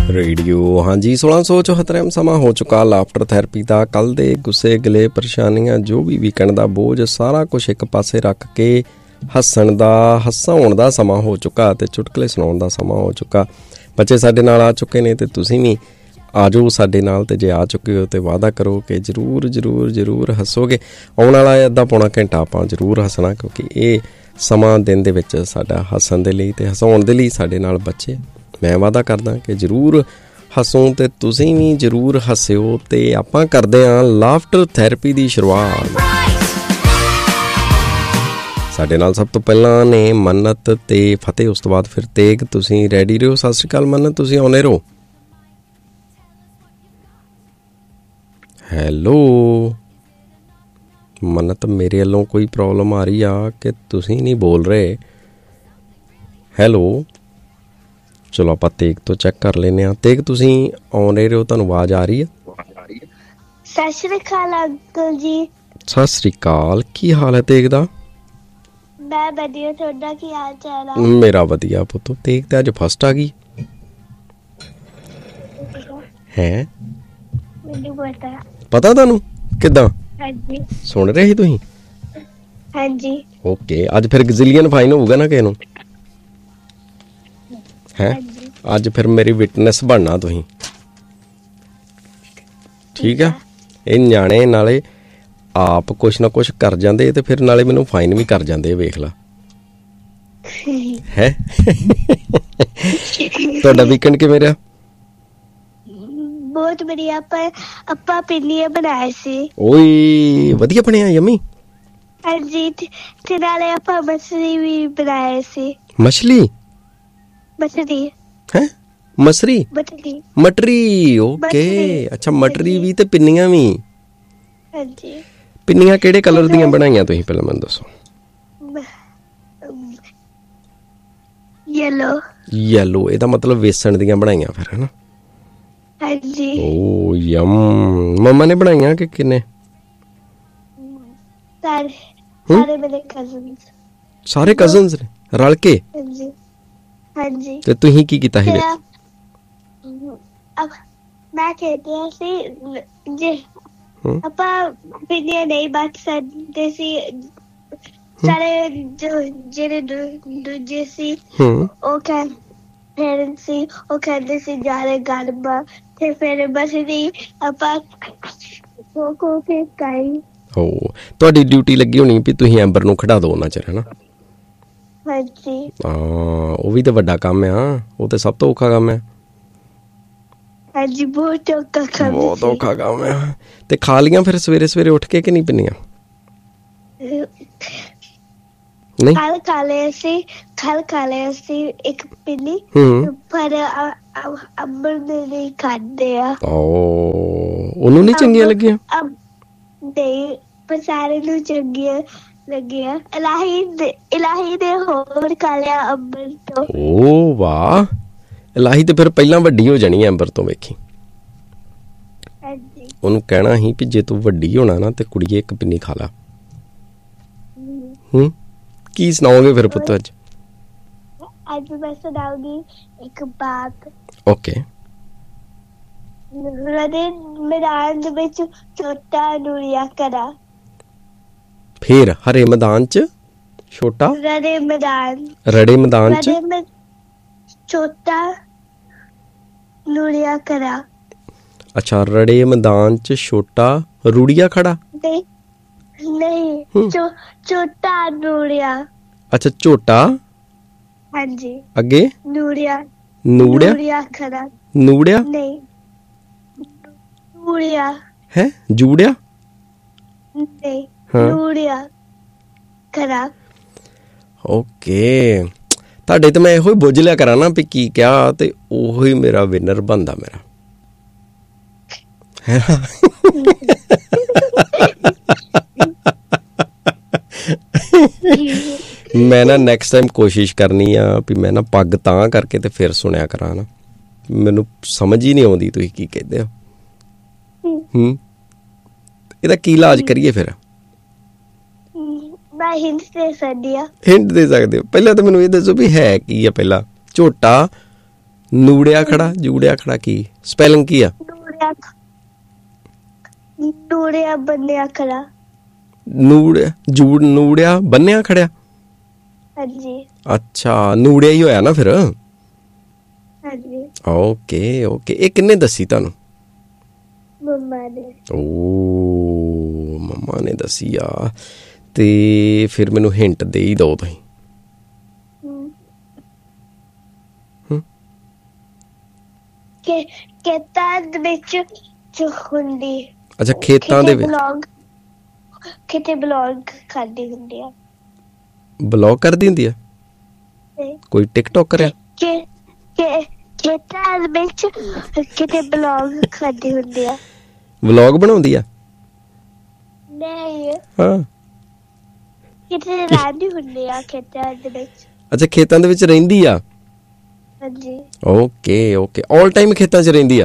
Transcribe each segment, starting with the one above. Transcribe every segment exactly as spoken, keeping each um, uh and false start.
Radio ਹਾਂਜੀ ਸੋਲਾਂ ਸੌ ਚੌਹੱਤਰ ਸਮਾਂ ਹੋ ਚੁੱਕਾ ਲਾਫਟਰ ਥੈਰੇਪੀ ਦਾ। ਕੱਲ੍ਹ ਦੇ ਗੁੱਸੇ ਗਿਲੇ ਪਰੇਸ਼ਾਨੀਆਂ ਜੋ ਵੀ ਵੀਕਐਂਡ ਦਾ ਬੋਝ ਸਾਰਾ ਕੁਛ ਇੱਕ ਪਾਸੇ ਰੱਖ ਕੇ ਹੱਸਣ ਦਾ ਹਸਾਉਣ ਦਾ ਸਮਾਂ ਹੋ ਚੁੱਕਾ ਅਤੇ ਚੁਟਕਲੇ ਸੁਣਾਉਣ ਦਾ ਸਮਾਂ ਹੋ ਚੁੱਕਾ। ਬੱਚੇ ਸਾਡੇ ਨਾਲ ਆ ਚੁੱਕੇ ਨੇ ਅਤੇ ਤੁਸੀਂ ਵੀ ਆ ਜਾਓ ਸਾਡੇ ਨਾਲ। ਅਤੇ ਜੇ ਆ ਚੁੱਕੇ ਹੋ ਤਾਂ ਵਾਅਦਾ ਕਰੋ ਕਿ ਜ਼ਰੂਰ ਜ਼ਰੂਰ ਜ਼ਰੂਰ ਹੱਸੋਗੇ। ਆਉਣ ਵਾਲਾ ਅੱਧਾ ਪੌਣਾ ਘੰਟਾ ਆਪਾਂ ਜ਼ਰੂਰ ਹੱਸਣਾ, ਕਿਉਂਕਿ ਇਹ ਸਮਾਂ ਦਿਨ ਦੇ ਵਿੱਚ ਸਾਡਾ ਹੱਸਣ ਦੇ ਲਈ ਅਤੇ ਹਸਾਉਣ ਦੇ ਲਈ ਸਾਡੇ ਨਾਲ ਬੱਚੇ। ਮੈਂ ਵਾਅਦਾ ਕਰਦਾ ਕਿ ਜ਼ਰੂਰ ਹੱਸੋ ਅਤੇ ਤੁਸੀਂ ਵੀ ਜ਼ਰੂਰ ਹੱਸਿਓ। ਅਤੇ ਆਪਾਂ ਕਰਦੇ ਹਾਂ ਲਾਫਟਰ ਥੈਰੇਪੀ ਦੀ ਸ਼ੁਰੂਆਤ। ਸਾਡੇ ਨਾਲ ਸਭ ਤੋਂ ਪਹਿਲਾਂ ਨੇ ਮੰਨਤ ਅਤੇ ਫਤਿਹ, ਉਸ ਤੋਂ ਬਾਅਦ ਫਿਰ ਤੇਗ। ਤੁਸੀਂ ਰੈਡੀ ਰਹੋ। ਸਤਿ ਸ਼੍ਰੀ ਅਕਾਲ ਮੰਨਤ, ਤੁਸੀਂ ਆਉਂਦੇ ਰਹੋ। ਹੈਲੋ ਮੰਨਤ, ਮੇਰੇ ਵੱਲੋਂ ਕੋਈ ਪ੍ਰੋਬਲਮ ਆ ਰਹੀ ਆ ਕਿ ਤੁਸੀਂ ਨਹੀਂ ਬੋਲ ਰਹੇ? ਹੈਲੋ, ਚਲੋ ਆਪਾਂ ਤੇਗ ਤੋਂ ਚੈੱਕ ਕਰ ਲੈਂਦੇ ਹਾਂ। ਤੇਗ ਤੁਸੀਂ ਆਉਂਦੇ ਰਹੋ, ਤੁਹਾਨੂੰ ਆਵਾਜ਼ ਆ ਰਹੀ ਹੈ? ਸਤਿ ਸ਼੍ਰੀ ਅਕਾਲ ਅੰਕਲ ਜੀ। ਸਤਿ ਸ਼੍ਰੀ ਅਕਾਲ, ਕੀ ਹਾਲ ਹੈ ਤੇਗ ਦਾ? ਮੈਂ ਵਧੀਆ, ਤੁਹਾਡਾ ਕੀ ਹਾਲ ਚਾਲ ਆ? ਮੇਰਾ ਵਧੀਆ ਪੁੱਤ। ਤੇਗ ਤੇ ਅੱਜ ਫਸਟ ਆ ਗਈ ਹੈ? ਮੈਨੂੰ ਪਤਾ। ਪਤਾ ਤੁਹਾਨੂੰ ਕਿੱਦਾਂ? ਹਾਂਜੀ ਸੁਣ ਰਹੇ ਸੀ ਤੁਸੀਂ? ਹਾਂਜੀ ਓਕੇ, ਅੱਜ ਫਿਰ ਗਜ਼ਿਲੀਅਨ ਫਾਈਨ ਹੋਊਗਾ ਨਾ ਕਿਸੇ ਨੂੰ ਹੈ? ਅੱਜ ਫਿਰ ਮੇਰੀ ਵਿਟਨੈਸ ਬਣਨਾ ਤੁਸੀਂ, ਠੀਕ ਆ? ਇਹ ਨਿਆਣੇ ਨਾਲੇ ਆਪ ਕੁਛ ਨਾ ਕੁਛ ਕਰ ਜਾਂਦੇ ਤੇ ਫਿਰ ਨਾਲੇ ਮੈਨੂੰ ਫਾਈਨ ਵੀ ਕਰ ਜਾਂਦੇ, ਵੇਖ ਲਾ ਹੈ। ਤੁਹਾਡਾ ਵੀਕਐਂਡ ਕਿਵੇਂ ਰਿਹਾ? ਬਹੁਤ ਵਧੀਆ। ਆਪਾਂ ਆਪਾਂ ਪਿੰਨੀਆਂ ਬਣਾਏ ਸੀ। ਓਏ ਵਧੀਆ ਬਣਿਆ, ਯਮੀ। ਹਾਂਜੀ, ਤੇ ਨਾਲੇ ਆਪਾਂ ਮਛਲੀ ਵੀ ਬਣਾਏ ਸੀ। ਮਛਲੀ? ਮਛਲੀ ਹੈ? ਮਸਰੀ? ਮਛਲੀ ਮਟਰੀ। ਓਕੇ, ਅੱਛਾ ਮਟਰੀ ਵੀ ਤੇ ਪਿੰਨੀਆਂ ਵੀ। ਹਾਂਜੀ। ਪਿੰਨੀਆਂ ਕਿਹੜੇ ਕਲਰ ਦੀਆਂ ਬਣਾਈਆਂ ਤੁਸੀਂ, ਪਹਿਲਾਂ ਮੈਨੂੰ ਦੱਸੋ? ਯੈਲੋ। ਯੈਲੋ, ਇਹਦਾ ਮਤਲਬ ਵੇਸਣ ਦੀਆਂ ਬਣਾਈਆਂ ਫਿਰ, ਹੈ ਨਾ? ਹਾਂਜੀ। ਓ ਯਮ। ਮੰਮਾ ਨੇ ਬਣਾਈਆਂ ਕਿ ਕਿੰਨੇ? ਸਾਰੇ ਸਾਰੇ ਮੇਰੇ ਕਜ਼ਨਸ। ਸਾਰੇ ਕਜ਼ਨਸ ਨੇ ਰਲ ਕੇ? ਹਾਂਜੀ ਹਾਂਜੀ। ਤੇ ਤੁਸੀਂ ਕੀ ਕੀਤਾ ਸੀ ਵਿੱਚ? ਮੈਂ ਕਹਿੰਦੀ ਸੀ ਜੇ ਆਪਾਂ ਪਿੰਨੀਆਂ ਨਹੀਂ ਬਚ ਸਕਦੇ ਸੀ, ਸਾਰੇ ਜੋ ਜਿਹੜੇ ਦੂਜੇ ਸੀ ਉਹ ਕਹਿ ਫਿਰ ਸੀ ਉਹ ਕਹਿੰਦੇ ਸੀ ਜ਼ਿਆਦਾ ਗਰਮ, ਤੇ ਫਿਰ ਬਸ ਨਹੀਂ ਆਪਾਂ ਖੋ ਖੋ ਕੇ ਖਾਈ। ਹੋ, ਤੁਹਾਡੀ ਡਿਊਟੀ ਲੱਗੀ ਹੋਣੀ ਵੀ ਤੁਸੀਂ ਐਂਬਰ ਨੂੰ ਖੜਾ ਦਿਓ ਉਹਨਾਂ ਚਿਰ, ਹੈ ਨਾ? ਹਾਂਜੀ। ਹਾਂ, ਉਹ ਵੀ ਤਾਂ ਵੱਡਾ ਕੰਮ ਆ, ਉਹ ਤਾਂ ਸਭ ਤੋਂ ਔਖਾ ਕੰਮ ਹੈ। ਹਾਂਜੀ, ਬਹੁਤ ਔਖਾ ਕੰਮ, ਬਹੁਤ ਔਖਾ ਕੰਮ ਹੈ। ਤੇ ਖਾ ਲੀਆਂ ਫਿਰ ਸਵੇਰੇ ਸਵੇਰੇ ਉੱਠ ਕੇ ਕਿ ਨਹੀਂ ਪਿੰਨੀਆਂ? ਨਹੀਂ, ਕੱਲ ਖਾ ਲਿਆ ਸੀ ਕੱਲ ਖਾ ਲਿਆ ਸੀ ਇੱਕ ਪਿੰਨੀ, ਪਰ ਅੰਬਰ ਦੇ ਨਹੀਂ ਖਾਂਦੇ ਆ। ਉਹਨੂੰ ਨਹੀਂ ਚੰਗੀਆਂ ਲੱਗੀਆਂ? ਨਹੀਂ, ਪਰ ਸਾਰੇ ਨੂੰ ਚੰਗੀਆਂ ਲੱਗੀਆਂ। ਇਲਾਹੀ ਦੇ ਇਲਾਹੀ ਨੇ ਹੋਰ ਖਾ ਲਿਆ ਅੰਬਰ ਤੋਂ। ਓ ਵਾਹ, ਇਲਾਹੀ ਤੇ ਫਿਰ ਪਹਿਲਾਂ ਵੱਡੀ ਹੋ ਜਾਣੀ ਅੰਬਰ ਤੋਂ, ਵੇਖੀ। ਹਾਂਜੀ। ਉਹਨੂੰ ਕਹਿਣਾ ਸੀ ਵੀ ਜੇ ਤੂੰ ਵੱਡੀ ਹੋਣਾ ਨਾ ਤੇ ਕੁੜੀਏ ਇੱਕ ਪਿੰਨੀ ਖਾ ਲਾ। ਹੂੰ, ਕੀ ਸੁਣਾਓਗੇ ਫਿਰ ਪੁੱਤ ਅੱਜ? ਅੱਜ ਮੈਂ ਸੁਣਾਉਂਗੀ ਇੱਕ ਬਾਤ। ਓਕੇ। ਰੜੇ ਮੈਦਾਨ ਦੇ ਵਿੱਚ ਛੋਟਾ ਨੂਰੀਆ ਕਰਾ। ਫਿਰ ਹਰੇ ਮੈਦਾਨ ਚ ਛੋਟਾ? ਰੜੇ ਮੈਦਾਨ ਰੜੇ ਮੈਦਾਨ ਚ ਛੋਟਾ ਨੂਰੀਆ ਕਰਾ। ਅੱਛਾ, ਰੜੇ ਮੈਦਾਨ ਚ ਛੋਟਾ ਰੂੜੀਆ ਖੜਾ? ਨਹੀਂ ਨਹੀਂ, ਛੋਟਾ ਨੂਰੀਆ। ਅੱਛਾ, ਝੋਟਾ। ਹਾਂਜੀ। ਅੱਗੇ? ਨੂਰੀਆ। ਨੂੜਿਆ? ਨੂਰੀਆ ਖੜਾ। ਨੂੜਿਆ? ਨਹੀਂ, ਨੂਰੀਆ। ਹੈ ਜੂੜਿਆ? ਨਹੀਂ, ਨੂਰੀਆ ਖੜਾ। ਓਕੇ, ਤੁਹਾਡੇ ਤੇ ਮੈਂ ਇਹੋ ਹੀ ਬੁੱਝ ਲਿਆ ਕਰਾਂ ਨਾ ਵੀ ਕੀ ਕਿਹਾ, ਤੇ ਉਹੋ ਹੀ ਮੇਰਾ ਵਿਨਰ ਬਣਦਾ ਮੇਰਾ, ਹੈ ਨਾ? ਮੈਂ ਨਾ ਨੈਕਸਟ ਟਾਈਮ ਕੋਸ਼ਿਸ਼ ਕਰਨੀ ਆ ਵੀ ਮੈਂ ਨਾ ਪੱਗ ਤਾਂ ਕਰਕੇ ਤੇ ਫਿਰ ਸੁਣਿਆ ਕਰਾਂ ਨਾ, ਮੈਨੂੰ ਸਮਝ ਹੀ ਨਹੀਂ ਆਉਂਦੀ ਤੁਸੀਂ ਕੀ ਕਹਿੰਦੇ ਹੋ। ਹੂੰ, ਇਹਦਾ ਕੀ ਇਲਾਜ ਕਰੀਏ ਫਿਰ? ਮੈਂ ਹਿੰਟ ਦੇ ਸਕਦੀ ਆ। ਹਿੰਟ ਦੇ ਸਕਦੇ ਹੋ? ਪਹਿਲਾਂ ਤਾਂ ਮੈਨੂੰ ਇਹ ਦੱਸੋ ਵੀ ਹੈ ਕੀ ਆ ਪਹਿਲਾਂ। ਝੋਟਾ ਨੂੜਿਆ ਖੜਾ, ਜੂੜਿਆ ਖੜਾ ਕੀ ਸਪੈਲਿੰਗ ਕੀ ਆ? ਨੂੜਿਆ ਨੂੜਿਆ ਬੰਨਿਆ ਖੜਾ। ਨੂੜਿਆ ਜੂੜ ਨੂੜਿਆ ਬੰਨਿਆ ਖੜਿਆ। ਹਾਂਜੀ। ਅੱਛਾ ਨੂੜਿਆ ਹੀ ਹੋਇਆ ਨਾ ਫਿਰ। ਹਾਂਜੀ। Okay okay. ਇਹ ਕਿੰਨੇ ਦੱਸੀ ਤੁਹਾਨੂੰ? ਮੰਮਾ ਨੇ। ਓ ਮੰਮਾ ਨੇ ਦੱਸੀ ਆ। ਤੇ ਫਿਰ ਮੈਨੂੰ ਹਿੰਟ ਦੇ ਹੀ ਦਿਓ ਤੁਸੀਂ। ਖੇਤਾਂ ਦੇ ਵਿੱਚ ਹੁੰਦੀ। ਅੱਛਾ ਖੇਤਾਂ ਦੇ ਵਿੱਚ ਕਿਤੇ ਬਲੌਗ ਕਰਦੀ ਹੁੰਦੀ ਆ। ਬਲੌਗ ਕਰਦੀ ਹੁੰਦੀ ਆ? ਕੋਈ ਟਿਕਟੋਕਰ ਆ? ਖੇਤਾਂ ਵਿੱਚ ਕਿਤੇ ਬਲੌਗ ਕਰਦੀ ਹੁੰਦੀ ਆ। ਵਲੌਗ ਬਣਾਉਂਦੀ ਆ? ਨਹੀਂ। ਹਾਂ ਕਿਤੇ ਰਹਿੰਦੀ ਹੁੰਦੀ ਆ ਖੇਤਾਂ ਦੇ ਵਿੱਚ। ਅੱਛਾ ਖੇਤਾਂ ਦੇ ਵਿੱਚ ਰਹਿੰਦੀ ਆ। ਹਾਂਜੀ। Okay okay. ਆਲ ਟਾਈਮ ਖੇਤਾਂ 'ਚ ਰਹਿੰਦੀ ਆ?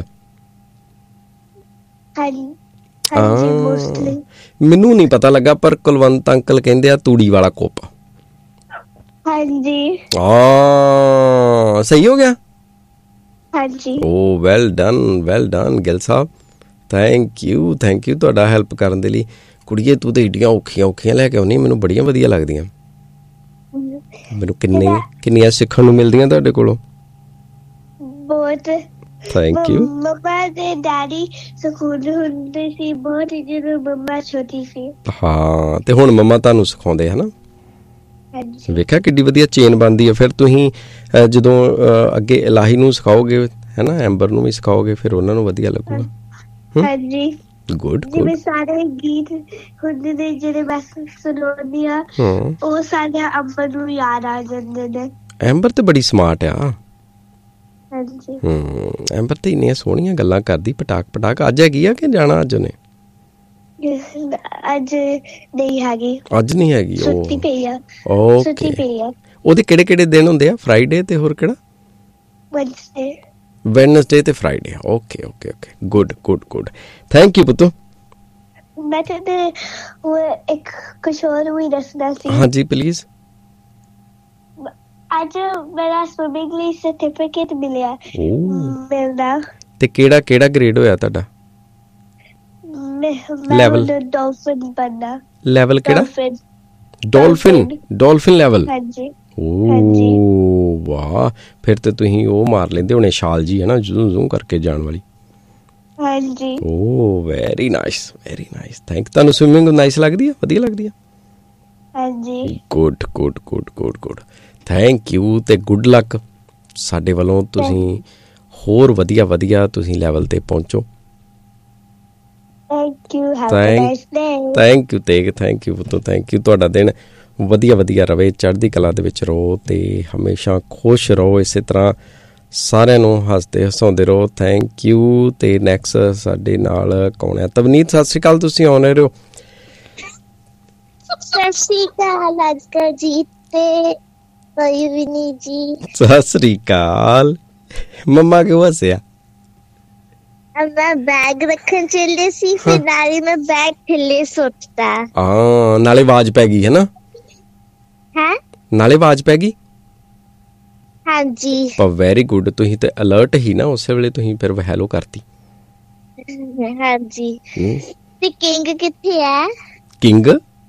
ਹਾਂਜੀ ਹਾਂਜੀ ਮੋਸਟਲੀ। ਮੈਨੂੰ ਨਹੀਂ ਪਤਾ ਲੱਗਾ ਪਰ ਕੁਲਵੰਤ ਅੰਕਲ ਕਹਿੰਦੇ ਆ ਤੂੜੀ ਵਾਲਾ ਕੁੱਪ। ਹਾਂਜੀ। ਆ ਸਹੀ ਹੋ ਗਿਆ? ਹਾਂਜੀ। ਓ well done well done Gill Sahib. Thank you thank you ਤੁਹਾਡਾ ਹੈਲਪ ਕਰਨ ਦੇ ਲਈ। ਕੁੜੀਏ ਤੂੰ ਤਾਂ ਏਡੀਆਂ ਔਖੀਆਂ ਔਖੀਆਂ ਲੈ ਕੇ ਆਉਣੀ, ਮੈਨੂੰ ਬੜੀਆਂ ਵਧੀਆ ਲੱਗਦੀਆਂ। ਮੈਨੂੰ ਕਿੰਨੀ ਕਿੰਨੀਆਂ ਸਿੱਖਣ ਨੂੰ ਮਿਲਦੀਆਂ ਤੁਹਾਡੇ ਕੋਲੋਂ। ਬਹੁਤ। Thank you. ਮੰਮਾ ਤੇ ਡੈਡੀ ਸਕੂਲ ਹੁੰਦੇ ਸੀ ਬਹੁਤ, ਜਦੋਂ ਮੰਮਾ ਛੋਟੀ ਸੀ। ਹਾਂ ਤੇ ਹੁਣ ਮੰਮਾ ਤੁਹਾਨੂੰ ਸਿਖਾਉਂਦੇ ਹਨਾ। ਹਾਂਜੀ। ਵੇਖਿਆ ਕਿੱਡੀ ਵਧੀਆ ਚੇਨ ਬਣਦੀ ਹੈ। ਫਿਰ ਤੁਸੀਂ ਜਦੋਂ ਅੱਗੇ ਇਲਾਹੀ ਨੂੰ ਸਿਖਾਓਗੇ ਹੈ ਨਾ, ਐਂਬਰ ਨੂੰ ਵੀ ਸਿਖਾਓਗੇ, ਫਿਰ ਉਹਨਾਂ ਨੂੰ ਵਧੀਆ ਲੱਗੂਗਾ। ਹਾਂਜੀ। ਗੁੱਡ ਜਿਵੇਂ ਸਾਰੇ ਗੀਤ ਹੁੰਦੇ ਨੇ ਜਿਹੜੇ ਮੈਂ ਸੁਣਾਉਂਦੀ ਆ ਉਹ ਸਾਰੇ ਅੰਬਰ ਨੂੰ ਯਾਦ ਆ ਜਾਂਦੇ ਨੇ। ਐਂਬਰ ਤੇ ਬੜੀ ਸਮਾਰਟ ਆ। ਹਾਂਜੀ। ਹੂੰ ਐਂਬਰ ਤੇ ਇੰਨੀਆਂ ਸੋਹਣੀਆਂ ਗੱਲਾਂ ਕਰਦੀ ਪਟਾਕ ਪਟਾਕ। ਅੱਜ ਹੈਗੀ ਆ ਕਿ ਜਾਣਾ ਅੱਜ ਉਹਨੇ? ਅੱਜ ਨਹੀਂ ਹੈਗੀ। ਅੱਜ ਨਹੀਂ ਹੈਗੀ? ਸੁੱਤੀ ਪਈ ਆ। ਸੁੱਤੀ ਪਈ ਆ। ਉਹਦੇ ਕਿਹੜੇ ਕਿਹੜੇ ਦਿਨ ਹੁੰਦੇ ਆ? ਫਰਾਈਡੇ ਤੇ ਹੋਰ ਕਿਹੜਾ? ਵੈਨਸਡੇ। ਵੈਨਸਡੇ ਤੇ Friday. Okay okay okay good good good. Thank you ਪੁੱਤੋ। ਮੈਂ ਤੇ ਇੱਕ ਕੁਛ ਹੋਰ ਵੀ ਦੱਸਣਾ ਸੀ। ਹਾਂਜੀ ਪਲੀਜ਼। ਅੱਜ ਮੇਰਾ ਸਵਿਮਿੰਗ ਲਈ ਸਰਟੀਫਿਕੇਟ ਮਿਲਿਆ। ਮਿਲਦਾ। ਤੇ ਕਿਹੜਾ ਕਿਹੜਾ ਗ੍ਰੇਡ ਹੋਇਆ ਤੁਹਾਡਾ? ਲੈਵਲ ਡਾਲਫਿਨ ਬਣਨਾ। ਲੈਵਲ ਕਿਹੜਾ? Dolphin dolphin level. ਹਾਂਜੀ। ਓ ਵਾਹ ਫਿਰ ਤੇ ਤੁਸੀਂ ਉਹ ਮਾਰ ਲੈਂਦੇ ਹੋਣੇ ਛਾਲ ਜੀ ਹੈ ਨਾ, ਜ਼ੂਮ ਜ਼ੂਮ ਕਰਕੇ ਜਾਣ ਵਾਲੀ। ਹਾਂਜੀ। ਓ very nice very nice. Thank. ਤੁਹਾਨੂੰ ਸਵਿਮਿੰਗ ਨਾਈਸ ਲੱਗਦੀ ਆ? ਵਧੀਆ ਲੱਗਦੀ ਆ? ਹਾਂਜੀ। Good good good good good. Thank you ਤੇ ਗੁੱਡ ਲੱਕ ਸਾਡੇ ਵੱਲੋਂ। ਤੁਸੀਂ ਹੋਰ ਵਧੀਆ ਵਧੀਆ ਤੁਸੀਂ ਲੈਵਲ ਤੇ ਪਹੁੰਚੋ। Thank you thank you Tegh thank you ਪੁੱਤੋ thank you. ਤੁਹਾਡਾ ਦਿਨ ਵਧੀਆ ਵਧੀਆ ਰਵੇ, ਚੜ੍ਹਦੀ ਕਲਾ ਦੇ ਵਿੱਚ ਰਹੋ ਤੇ ਹਮੇਸ਼ਾ ਖੁਸ਼ ਰਹੋ। ਇਸੇ ਤਰ੍ਹਾਂ ਸਾਰਿਆਂ ਨੂੰ ਹੱਸਦੇ ਹਸਾਉਂਦੇ ਰਹੋ। Thank you. ਤੇ ਨੈਕਸਟ ਸਾਡੇ ਨਾਲ ਕੌਣ ਹੈ? ਤਵਨੀਤ ਸਤਿ ਸ਼੍ਰੀ ਅਕਾਲ। ਤੁਸੀਂ ਆਉਣੇ ਰਹੋ। ਸਤਿ ਸ਼੍ਰੀ ਅਕਾਲ ਅਜਕਰ ਜੀ ਤੇ ਵਿਨੀ ਜੀ। ਸਤਿ ਸ਼੍ਰੀ ਅਕਾਲ। ਮੰਮਾ ਕਿਉਂ ਹੱਸਿਆ? ਮੈਂ ਬੈਗ ਰੱਖਣ ਚੱਲੇ ਸੀ ਫਿਰ ਨਾਲੇ ਮੈਂ ਬੈਗ ਥੱਲੇ ਸੁੱਟਤਾ। ਹਾਂ ਨਾਲੇ ਆਵਾਜ਼ ਪੈ ਗਈ ਹੈ ਨਾ। ਹੈ ਨਾਲੇ ਆਵਾਜ਼ ਪੈ ਗਈ। ਹਾਂਜੀ। Very good. ਤੁਸੀਂ ਤੇ ਅਲਰਟ ਹੀ ਨਾ ਉਸੇ ਵੇਲੇ, ਤੁਸੀਂ ਫਿਰ ਹੈਲੋ ਕਰਤੀ। ਹਾਂਜੀ। ਤੇ ਕਿੰਗ ਕਿੱਥੇ ਹੈ? ਕਿੰਗ?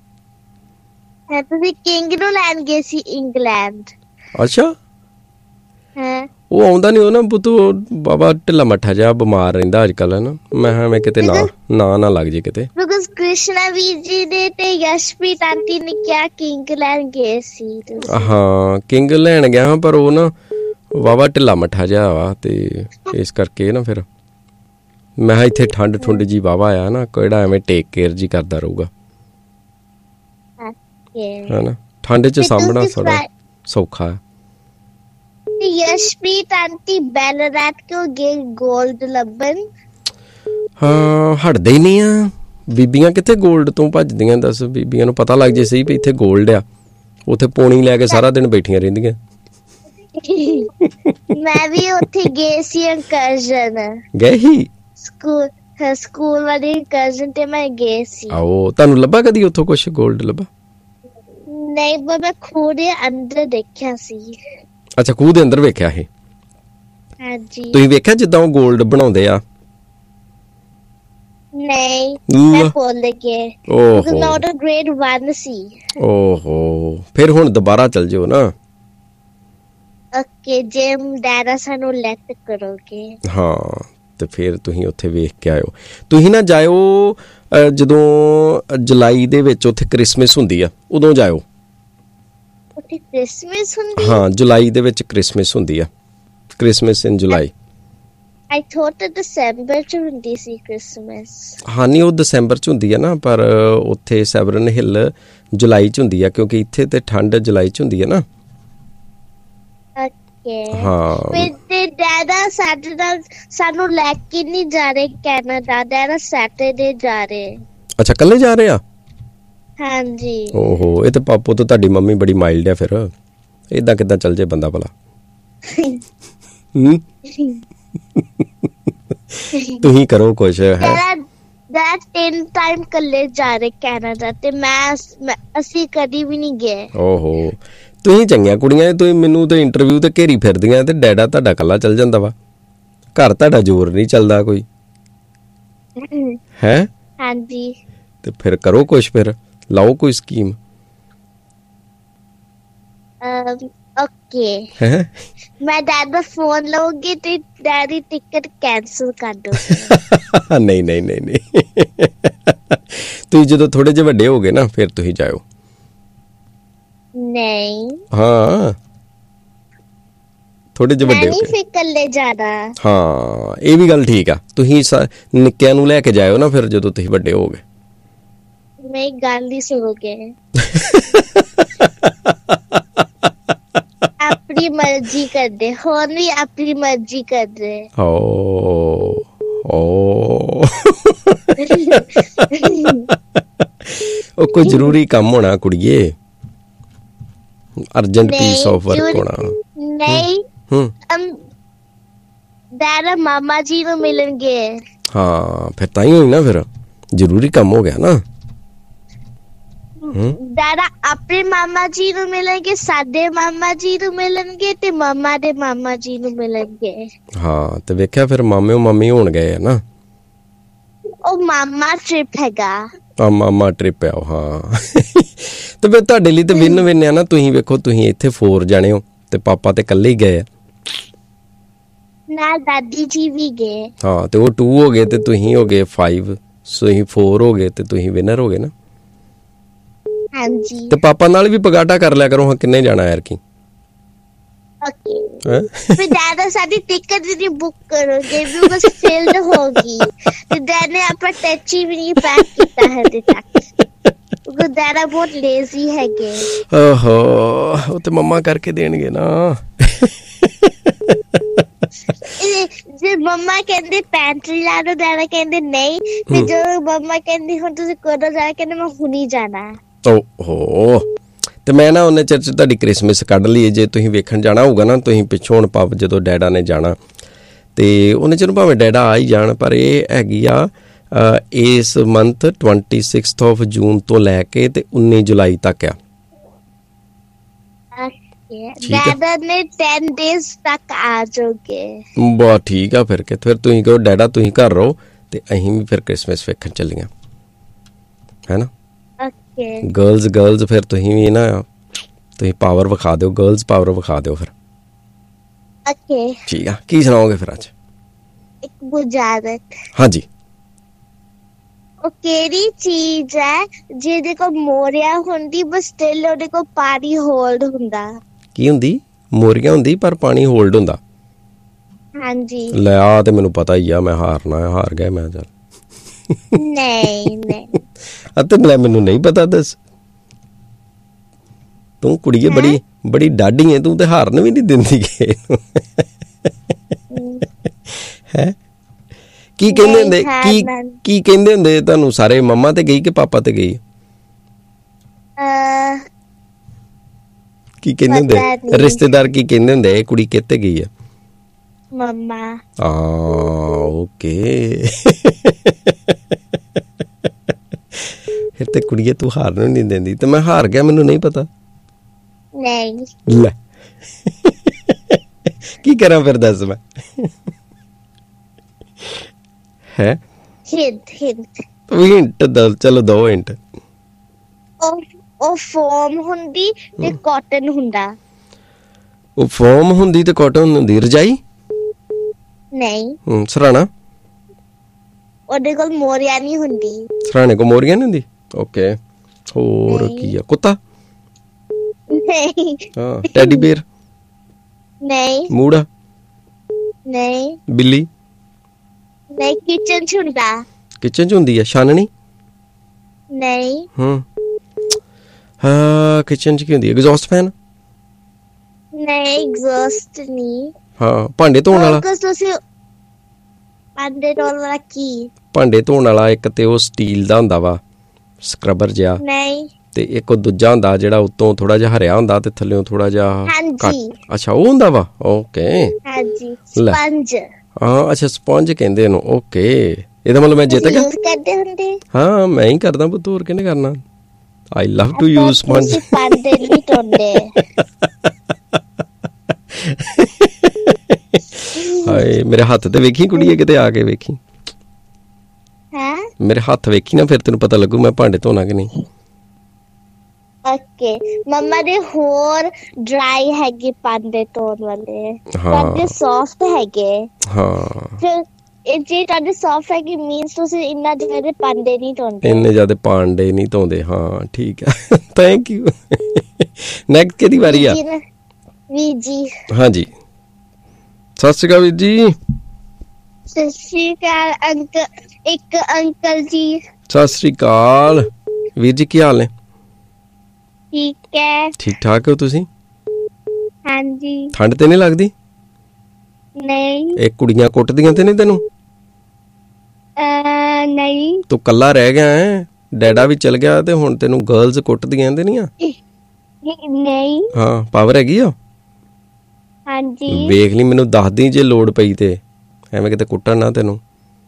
ਤੁਸੀਂ ਕਿੰਗ ਨੂੰ ਲੈਣ ਗਏ ਸੀ ਇੰਗਲੈਂਡ। ਅੱਛਾ। ਹਾਂ ਉਹ ਆਉਂਦਾ ਨੀ ਉਹ ਨਾ ਪੁੱਤ, ਬਾਬਾ ਢਿੱਲਾ ਮੱਠਾ ਜਿਹਾ ਬਿਮਾਰ ਰਹਿੰਦਾ ਅੱਜ ਕੱਲ ਹੈ ਨਾ। ਮੈਂ ਐਵੇਂ ਕਿਤੇ ਨਾ ਨਾ ਨਾ ਲੱਗ ਜੇ ਕਿਤੇ। ਕ੍ਰਿਸ਼ਨਾ ਵੀਰ ਜੀ ਨੇ ਤੇ ਯਸ਼ਪ੍ਰੀਤ ਆਂਟੀ ਨੇ ਕਿਹਾ ਕਿੰਗ ਲੈਣ ਗਏ ਸੀ। ਹਾਂ ਕਿੰਗ ਲੈਣ ਗਿਆ ਹਾਂ ਪਰ ਉਹ ਨਾ ਬਾਬਾ ਢਿੱਲਾ ਮੱਠਾ ਜਿਹਾ ਵਾ ਤੇ ਇਸ ਕਰਕੇ ਨਾ ਫਿਰ ਮੈਂ ਕਿਹਾ ਇੱਥੇ ਠੰਡ ਠੁੰਡ ਜੀ ਵਾਹਵਾ ਆ ਨਾ, ਕਿਹੜਾ ਐਵੇਂ ਟੇਕ ਕੇਅਰ ਜੀ ਕਰਦਾ ਰਹੂਗਾ ਹੈ ਨਾ। ਠੰਡ ਚ ਸਾਂਭਣਾ ਥੋੜਾ ਸੌਖਾ ਹੈ। ਯਸ਼ਪ੍ਰੀਤ ਆਂਟੀ ਬੈਲਰਾਤ ਕਿਉਂ ਗਏ ਗੋਲਡ ਲੱਭਣ? ਹਾਂ ਹਟਦੇ ਹੀ ਨਹੀਂ ਆ ਬੀਬੀਆਂ, ਕਿੱਥੇ ਗੋਲਡ ਤੋਂ ਭੱਜਦੀਆਂ? ਦੱਸ ਬੀਬੀਆਂ ਨੂੰ ਪਤਾ ਲੱਗ ਜੇ ਸਹੀ ਵੀ ਇੱਥੇ ਗੋਲਡ ਆ, ਉੱਥੇ ਪੌਣੀ ਲੈ ਕੇ ਸਾਰਾ ਦਿਨ ਬੈਠੀਆਂ ਰਹਿੰਦੀਆਂ। ਮੈਂ ਵੀ ਉੱਥੇ ਗਏ ਸੀ ਕਜ਼ਨ। ਗਏ ਸੀ ਸਕੂਲ ਸਕੂਲ ਵਾਲੀ ਕਜ਼ਨ ਤੇ ਮੈਂ ਗਏ ਸੀ। ਆਹੋ ਤੁਹਾਨੂੰ ਲੱਭਾ ਕਦੀ ਉੱਥੋਂ ਕੁਛ ਗੋਲਡ ਲੱਭਾ? ਨਹੀਂ ਮੈਂ ਖੂਹ ਦੇ ਅੰਦਰ ਦੇਖਿਆ ਸੀ। ਅੱਛਾ ਖੂਹ ਦੇ ਅੰਦਰ ਵੇਖਿਆ ਇਹ? ਹਾਂਜੀ। ਤੁਸੀਂ ਵੇਖਿਆ ਜਿੱਦਾਂ ਉਹ 골ਡ ਬਣਾਉਂਦੇ ਆ? ਨਹੀਂ, ਮੈਂ ਭੁੱਲ ਗਿਆ। ਓਹੋ, ਮੈਂ ਉਦੋਂ ਗ੍ਰੇਡ ਵਨ ਸੀ। ਓਹੋ, ਫਿਰ ਹੁਣ ਦੁਬਾਰਾ ਚੱਲ ਜਿਓ ਨਾ। ਓਕੇ, ਜੇ ਡੈਡਾ ਸਾਨੂੰ ਲੈਟ ਕਰੋਗੇ। ਹਾਂ, ਤੇ ਫਿਰ ਤੁਸੀਂ ਉੱਥੇ ਵੇਖ ਕੇ ਆਇਓ। ਤੁਸੀਂ ਨਾ ਜਾਇਓ ਜਦੋਂ ਜੁਲਾਈ ਦੇ ਵਿੱਚ ਉੱਥੇ ਕ੍ਰਿਸਮਸ ਹੁੰਦੀ ਆ, ਉਦੋਂ ਜਾਇਓ। ਉੱਥੇ ਕ੍ਰਿਸਮਸ ਹੁੰਦੀ? ਹਾਂ, ਜੁਲਾਈ ਦੇ ਵਿੱਚ ਕ੍ਰਿਸਮਸ ਹੁੰਦੀ ਆ। Christmas in July. I thought that December ਚ ਹੁੰਦੀ ਸੀ ਕ੍ਰਿਸਮਸ। ਹਾਂ, ਨਹੀਂ, ਉਹ ਦਸੰਬਰ ਚ ਹੁੰਦੀ ਆ ਨਾ, ਪਰ ਉੱਥੇ ਸੈਵਰਨ ਹਿੱਲ ਜੁਲਾਈ ਚ ਹੁੰਦੀ ਆ, ਕਿਉਂਕਿ ਇੱਥੇ ਤੇ ਠੰਡ ਜੁਲਾਈ ਚ ਹੁੰਦੀ ਆ ਨਾ। ਹਾਂ, ਤੇ ਡੈਡਾ ਸਾਡੇ ਨਾਲ ਸਾਨੂੰ ਲੈ ਕੇ ਨਹੀਂ ਜਾ ਰਹੇ ਕੈਨੇਡਾ। ਡੈਡਾ ਸੈਟਰਡੇ ਜਾ ਰਹੇ। ਅੱਛਾ, ਕੱਲੇ ਜਾ ਰਹੇ ਆ? ਹਾਂਜੀ। ਓਹੋ, ਇਹ ਤੇ ਪਾਪੋ ਤੋਂ ਤੁਹਾਡੀ ਮੰਮੀ ਬੜੀ ਮਾਈਲਡ ਆ। ਫਿਰ ਏਦਾਂ ਕਿੱਦਾਂ ਚੱਲ ਜੇ ਬੰਦਾ ਭਲਾ? ਹੂੰ, ਤੁਸੀਂ ਕਰੋ ਕੁਛ। ਹੈ ਡੈਡ ਤਿੰਨ ਟਾਈਮ ਕੱਲੇ ਜਾ ਰਹੇ ਕੈਨੇਡਾ, ਤੇ ਮੈਂ ਅਸੀਂ ਕਦੀ ਵੀ ਨਹੀਂ ਗਏ। ਓਹੋ, ਤੁਸੀਂ ਚੰਗੀਆਂ ਕੁੜੀਆਂ, ਤੁਸੀਂ ਮੈਨੂੰ ਤੇ ਇੰਟਰਵਿਊ ਤੇ ਘੇਰੀ ਫਿਰਦੀਆਂ, ਤੇ ਡੈਡਾ ਤੁਹਾਡਾ ਕੱਲਾ ਚੱਲ ਜਾਂਦਾ ਵਾ। ਘਰ ਤੁਹਾਡਾ ਜ਼ੋਰ ਨਹੀਂ ਚੱਲਦਾ ਕੋਈ ਹੈ? ਹਾਂਜੀ। ਤੇ ਫਿਰ ਕਰੋ ਕੁਛ, ਫਿਰ ਲਾਓ ਕੋਈ ਸਕੀਮ। ਓਕੇ, ਮੈਂ ਡੈਡ ਦਾ ਫੋਨ ਲਊਂਗੀ ਤੇ ਡੈਡ ਦੀ ਟਿਕਟ ਕੈਂਸਲ ਕਰ ਦਊਂਗੀ। ਨਹੀਂ ਨਹੀਂ ਨਹੀਂ ਨਹੀਂ, ਤੁਸੀਂ ਜਦੋਂ ਥੋੜੇ ਜਿਹੇ ਵੱਡੇ ਹੋ ਗਏ ਨਾ, ਫਿਰ ਤੁਸੀਂ ਜਾਇਓ। ਨਹੀਂ, ਹਾਂ, ਥੋੜੇ ਜਿਹੇ ਵੱਡੇ ਹੋ ਗਏ। ਫਿਰ ਇਕੱਲੇ ਜਾਣਾ। ਹਾਂ, ਇਹ ਵੀ ਗੱਲ ਠੀਕ ਆ। ਤੁਸੀਂ ਨਿੱਕਿਆਂ ਨੂੰ ਲੈ ਕੇ ਜਾਇਓ ਨਾ, ਫਿਰ ਜਦੋਂ ਤੁਸੀਂ ਵੱਡੇ ਹੋ ਗਏ। ਮੇਰੀ ਗੱਲ ਨਹੀਂ ਸੁਣੋਗੇ। ਆਪਣੀ ਮਰਜ਼ੀ ਕਰਦੇ, ਹੁਣ ਵੀ ਆਪਣੀ ਮਰਜ਼ੀ ਕਰਦੇ। ਓ ਓ, ਉਹ ਕੋਈ ਜ਼ਰੂਰੀ ਕੰਮ ਹੋਣਾ ਕੁੜੀਏ, ਅਰਜੈਂਟ ਪੀਸ ਆਫ ਵਰਕ ਹੋਣਾ। ਨਹੀਂ, ਡੈਡਾ ਮਾਮਾ ਜੀ ਨੂੰ ਮਿਲਣਗੇ। ਹਾਂ, ਫਿਰ ਤਾਂ ਹੀ ਹੋਈ ਨਾ, ਫਿਰ ਜ਼ਰੂਰੀ ਕੰਮ ਹੋ ਗਿਆ ਨਾ। ਡੈਡਾ ਆਪਣੇ ਮਾਮਾ ਜੀ ਨੂੰ ਮਿਲਣਗੇ, ਸਾਡੇ ਮਾਮਾ ਜੀ ਨੂੰ ਮਿਲਣਗੇ, ਤੇ ਮਾਮਾ ਦੇ ਮਾਮਾ ਜੀ ਨੂੰ ਮਿਲਣਗੇ। ਹਾਂ, ਤੇ ਵੇਖਿਆ ਫਿਰ ਮਾਮੇ ਮਾਮੀ ਹੋਣ ਗਏ ਆ ਨਾ। ਉਹ ਮਾਮਾ ਟ੍ਰਿਪ ਹੈਗਾ। ਆ ਮਾਮਾ ਟ੍ਰਿਪ ਆ। ਹਾਂ, ਤੇ ਫਿਰ ਤੁਹਾਡੇ ਲਈ ਤੇ ਵਿਨ ਵਿਨ ਆ ਨਾ। ਤੁਸੀਂ ਵੇਖੋ, ਤੁਸੀਂ ਇੱਥੇ ਫੋਰ ਜਾਣੇ ਹੋ ਤੇ ਪਾਪਾ ਤੇ ਇਕੱਲੇ ਹੀ ਗਏ ਆ। ਨਾਲ ਦਾਦੀ ਜੀ ਵੀ ਗਏ। ਹਾਂ, ਤੇ ਉਹ ਟੂ ਹੋ ਗਏ ਤੇ ਤੁਸੀਂ ਹੋ ਗਏ ਫਾਈਵ। ਤੁਸੀਂ ਫੋਰ ਹੋ ਗਏ ਤੇ ਤੁਸੀਂ ਵਿਨਰ ਹੋ ਗਏ ਨਾ। ਹਾਂਜੀ, ਤੇ ਪਾਪਾ ਨਾਲ ਵੀ ਪਗਾਟਾ ਕਰ ਲਿਆ ਕਰੋ। ਹਾਂ, ਕਿੰਨੇ ਜਾਣਾ ਯਾਰ ਕੀ? ਫਿਰ ਡੈਡਾ ਸਾਡੀ ਟਿਕਟ ਵੀ ਬੁੱਕ ਕਰੋਗੇ, ਵੀ ਬਸ ਫੀਲਡ ਹੋਗੀ। ਤੇ ਡੈਡ ਨੇ ਆਪਣਾ ਟੈਚੀ ਵੀ ਨਹੀਂ ਪੈਕ ਕੀਤਾ ਹੈ ਅਜੇ ਤੱਕ, ਕਿਉਂਕਿ ਡੈਡਾ ਬਹੁਤ ਲੇਜ਼ੀ ਹੈਗੇ। ਓਹੋ, ਉਹ ਤੇ ਮੰਮਾ ਕਰਕੇ ਦੇਣਗੇ ਨਾ। ਜੇ ਮੰਮਾ ਕਹਿੰਦੇ ਪੈਂਟਰੀ ਲਾ ਦੋ, ਡੈਡਾ ਕਹਿੰਦੇ ਨਹੀਂ। ਤੇ ਜਦੋਂ ਮੰਮਾ ਕਹਿੰਦੀ ਹੁਣ ਤੁਸੀਂ ਕਦੋਂ ਜਾਣਾ, ਕਹਿੰਦੇ ਮੈਂ ਹੁਣੀ ਜਾਣਾ। ਓਹੋ, ਤੇ ਮੈਂ ਨਾ ਉਹਨੇ ਚਿਰ 'ਚ ਤੁਹਾਡੀ ਕ੍ਰਿਸਮਸ ਕੱਢ ਲਈ। ਜੇ ਤੁਸੀਂ ਵੇਖਣ ਜਾਣਾ ਹੋਊਗਾ ਨਾ, ਤੁਸੀਂ ਪਿੱਛੋਂ ਹੁਣ ਪਾਪ ਜਦੋਂ ਡੈਡਾ ਨੇ ਜਾਣਾ, ਤੇ ਉਹਨੇ ਚਿਰ ਭਾਵੇਂ ਡੈਡਾ ਆ ਹੀ ਜਾਣ, ਪਰ ਇਹ ਹੈਗੀ ਆ ਇਸ ਮੰਥ ਟਵੈਂਟੀ ਸਿਕਸਥ ਆਫ ਜੂਨ ਤੋਂ ਲੈ ਕੇ ਤੇ ਉੱਨੀ ਜੁਲਾਈ ਤੱਕ ਆ। ਡੈਡਾ ਨੇ ਦਸ ਡੇਜ਼ ਤੱਕ ਆ ਜਾਓਗੇ। ਬਹੁਤ ਠੀਕ ਆ। ਫਿਰ ਕਿ ਫਿਰ ਤੁਸੀਂ ਕਹੋ ਡੈਡਾ ਤੁਸੀਂ ਘਰ ਰਹੋ, ਤੇ ਅਸੀਂ ਵੀ ਫਿਰ ਕ੍ਰਿਸਮਸ ਵੇਖਣ ਚੱਲੀਆਂ, ਹੈ ਨਾ। ਗਰਲਜ਼ ਗਰਲਜ਼ ਫਿਰ ਤੁਸੀਂ ਵੀ ਨਾ, ਤੁਸੀਂ ਪਾਵਰ ਵਿਖਾ ਦਿਓ, ਗਰਲਜ਼ ਪਾਵਰ ਵਿਖਾ ਦਿਓ ਫਿਰ। ਠੀਕ ਆ, ਕੀ ਸੁਣਾਓਗੇ ਫਿਰ ਅੱਜ? ਇੱਕ ਬੁਝਾਰਤ। ਹਾਂਜੀ। ਉਹ ਕਿਹੜੀ ਚੀਜ਼ ਹੈ ਜਿਹਦੇ ਕੋਲ ਮੋਰੀਆ ਹੁੰਦੀ ਬਸ ਸਟਿਲ ਉਹਦੇ ਕੋਲ ਪਾਣੀ ਹੋਲਡ ਹੁੰਦਾ? ਕੀ ਹੁੰਦੀ? ਮੋਰੀਆ ਹੁੰਦੀ ਪਰ ਪਾਣੀ ਹੋਲਡ ਹੁੰਦਾ। ਹਾਂਜੀ। ਲੈ ਆ, ਤੇ ਮੈਨੂੰ ਪਤਾ ਹੀ ਆ, ਮੈਂ ਹਾਰਨਾ, ਹਾਰ ਗਿਆ ਮੈਂ। ਚੱਲ ਨਹੀਂ ਨਹੀਂ, ਅਤੇ ਲੈ ਮੈਨੂੰ ਨਹੀਂ ਪਤਾ। ਦੱਸ, ਤੂੰ ਕੁੜੀਏ ਬੜੀ ਬੜੀ ਡਾਢੀ ਹੈ ਤੂੰ, ਤੇ ਹਾਰਨ ਵੀ ਨਹੀਂ ਦਿੰਦੀ ਹੈ। ਕੀ ਕਹਿੰਦੇ ਹੁੰਦੇ, ਕੀ ਕੀ ਕਹਿੰਦੇ ਹੁੰਦੇ ਤੁਹਾਨੂੰ ਸਾਰੇ? ਮੰਮਾ ਤੇ ਗਈ ਕਿ ਪਾਪਾ ਤੇ ਗਈ? ਕੀ ਕਹਿੰਦੇ ਹੁੰਦੇ ਰਿਸ਼ਤੇਦਾਰ? ਕੀ ਕਹਿੰਦੇ ਹੁੰਦੇ ਇਹ ਕੁੜੀ ਕਿੱਥੇ ਗਈ ਹੈ? ਮੰਮਾ। ਆ ਓਕੇ। ਫਿਰ ਤੇ ਕੁੜੀਏ ਤੂੰ ਹਾਰਨ ਨਹੀਂ ਦਿੰਦੀ, ਤੇ ਮੈਂ ਹਾਰ ਗਿਆ, ਮੈਨੂੰ ਨਹੀਂ ਪਤਾ। ਨਹੀਂ। ਲੈ, ਕੀ ਕਰਾਂ ਫਿਰ ਦੱਸ ਮੈਂ ਹੈ ਹਿੰਟ ਹਿੰਟ ਹਿੰਟ ਦੱਸ ਚਲੋ ਦੋ ਹਿੰਟ ਉਹ ਉਹ ਫੋਮ ਹੁੰਦੀ ਤੇ ਕਾਟਨ ਹੁੰਦਾ ਉਹ ਫੋਮ ਹੁੰਦੀ ਤੇ ਕਾਟਨ ਹੁੰਦੀ ਰਜਾਈ ਨਹੀਂ ਸਰਾਣਾ ਉਹਦੇ ਕੋਲ ਮੋਰੀਆਂ ਨਹੀਂ ਹੁੰਦੀ ਸਰਾਣੇ ਕੋ ਮੋਰੀਆਂ ਨਹੀਂ ਹੁੰਦੀ ਓਕੇ ਹੋਰ ਕੀ ਆ ਕੁੱਤਾ ਨਹੀਂ ਹਾਂ ਟੈਡੀ ਬੇਅਰ ਨਹੀਂ ਮੂੜਾ ਨਹੀਂ ਬਿੱਲੀ ਨਹੀਂ ਕਿਚਨ ਚ ਹੁੰਦਾ ਕਿਚਨ ਚ ਹੁੰਦੀ ਆ ਛਾਨਣੀ ਨਹੀਂ ਹੂੰ ਹਾਂ ਕਿਚਨ ਚ ਕੀ ਹੁੰਦੀ ਹੈ ਐਗਜ਼ੌਸਟ ਫੈਨ ਨਹੀਂ ਐਗਜ਼ੌਸਟ ਨਹੀਂ ਹਾਂ ਭਾਂਡੇ ਧੋਣ ਵਾਲਾ ਤੁਸੀਂ ਭਾਂਡੇ ਧੋਣ ਵਾਲਾ ਕੀ ਭਾਂਡੇ ਧੋਣ ਵਾਲਾ ਇੱਕ ਤੇ ਉਹ ਸਟੀਲ ਦਾ ਹੁੰਦਾ ਵਾ ਸਕਰਬਰ ਜਿਹਾ ਨਹੀਂ ਤੇ ਇੱਕ ਉਹ ਦੂਜਾ ਹੁੰਦਾ ਜਿਹੜਾ ਉੱਤੋਂ ਥੋੜਾ ਜਿਹਾ ਹਰਿਆ ਹੁੰਦਾ ਤੇ ਥੱਲੇੋਂ ਥੋੜਾ ਜਿਹਾ ਹਾਂਜੀ ਅੱਛਾ ਉਹ ਹੁੰਦਾ ਵਾ ਓਕੇ ਹਾਂਜੀ ਸਪੰਜ ਹਾਂ ਅੱਛਾ ਸਪੰਜ ਕਹਿੰਦੇ ਇਹਨੂੰ ਓਕੇ ਇਹਦਾ ਮਤਲਬ ਮੈਂ ਜਿੱਤ ਗਿਆ ਕਰਦੇ ਹੁੰਦੇ ਹਾਂ ਮੈਂ ਹੀ ਕਰਦਾ ਪੁੱਤ ਹੋਰ ਕਿਹਨੇ ਕਰਨਾ ਆਈ ਲਵ ਟੂ ਯੂਜ਼ ਸਪੰਜ ਭਾਂਡੇ ਨਹੀਂ ਧੋਂਦੇ ਹਾਏ ਮੇਰੇ ਹੱਥ ਤੇ ਵੇਖੀ ਕੁੜੀਏ ਕਿਤੇ ਆ ਕੇ ਵੇਖੀ ਹਾਂ ਮੇਰੇ ਹੱਥ ਵੇਖੀ ਨਾ ਫਿਰ ਤੈਨੂੰ ਪਤਾ ਲੱਗੂ ਮੈਂ ਭਾਂਡੇ ਧੋਣਾ ਕਿ ਨਹੀਂ ਓਕੇ ਮੰਮਾ ਦੇ ਹੋਰ ਡਰਾਈ ਹੈਗੇ ਭਾਂਡੇ ਧੋਣ ਵਾਲੇ ਤੁਹਾਡੇ ਸੌਫਟ ਹੈਗੇ ਹਾਂ ਫਿਰ ਇਹ ਜੇ ਤੁਹਾਡੇ ਸੌਫਟ ਹੈਗੇ ਮੀਨਸ ਤੁਸੀਂ ਇੰਨਾ ਜ਼ਿਆਦਾ ਭਾਂਡੇ ਨਹੀਂ ਧੋਂਦੇ ਇੰਨੇ ਜ਼ਿਆਦਾ ਭਾਂਡੇ ਨਹੀਂ ਧੋਂਦੇ ਹਾਂ ਠੀਕ ਹੈ ਥੈਂਕ ਯੂ ਨੈਕਸਟ ਕਿਹਦੀ ਵਾਰੀ ਆ ਵੀ ਜੀ ਹਾਂਜੀ ਸਤਿ ਸ਼੍ਰੀ ਅਕਾਲ ਵੀਰ ਜੀ ਸਤਿ ਸ਼੍ਰੀ ਅਕਾਲ ਅੰਕਲ ਇੱਕ ਅੰਕਲ ਜੀ ਸਤਿ ਸ਼੍ਰੀ ਅਕਾਲ ਵੀਰ ਜੀ ਕੀ ਹਾਲ ਨੇ ਠੀਕ ਹੈ ਠੀਕ ਠਾਕ ਹੋ ਤੁਸੀਂ ਹਾਂਜੀ ਠੰਡ ਤੇ ਨਹੀਂ ਲੱਗਦੀ ਨਹੀਂ ਇਹ ਕੁੜੀਆਂ ਕੁੱਟਦੀਆਂ ਤੇ ਨਹੀਂ ਤੈਨੂੰ ਅ ਨਹੀਂ ਤੂੰ ਕੱਲਾ ਰਹਿ ਗਿਆ ਹੈ ਡੈਡਾ ਵੀ ਚਲ ਗਿਆ ਤੇ ਹੁਣ ਤੈਨੂੰ ਗਰਲਸ ਕੁੱਟਦੀਆਂ ਤੇ ਨਹੀਂ ਆ ਨਹੀਂ ਹਾਂ ਪਾਵਰ ਹੈਗੀ ਆ ਹਾਂਜੀ ਵੇਖ ਲਈ ਮੈਨੂੰ ਦੱਸ ਦੀ ਜੇ ਲੋੜ ਪਈ ਤੇ ਐਵੇਂ ਕਿਤੇ ਕੁੱਟਣ ਨਾ ਤੈਨੂੰ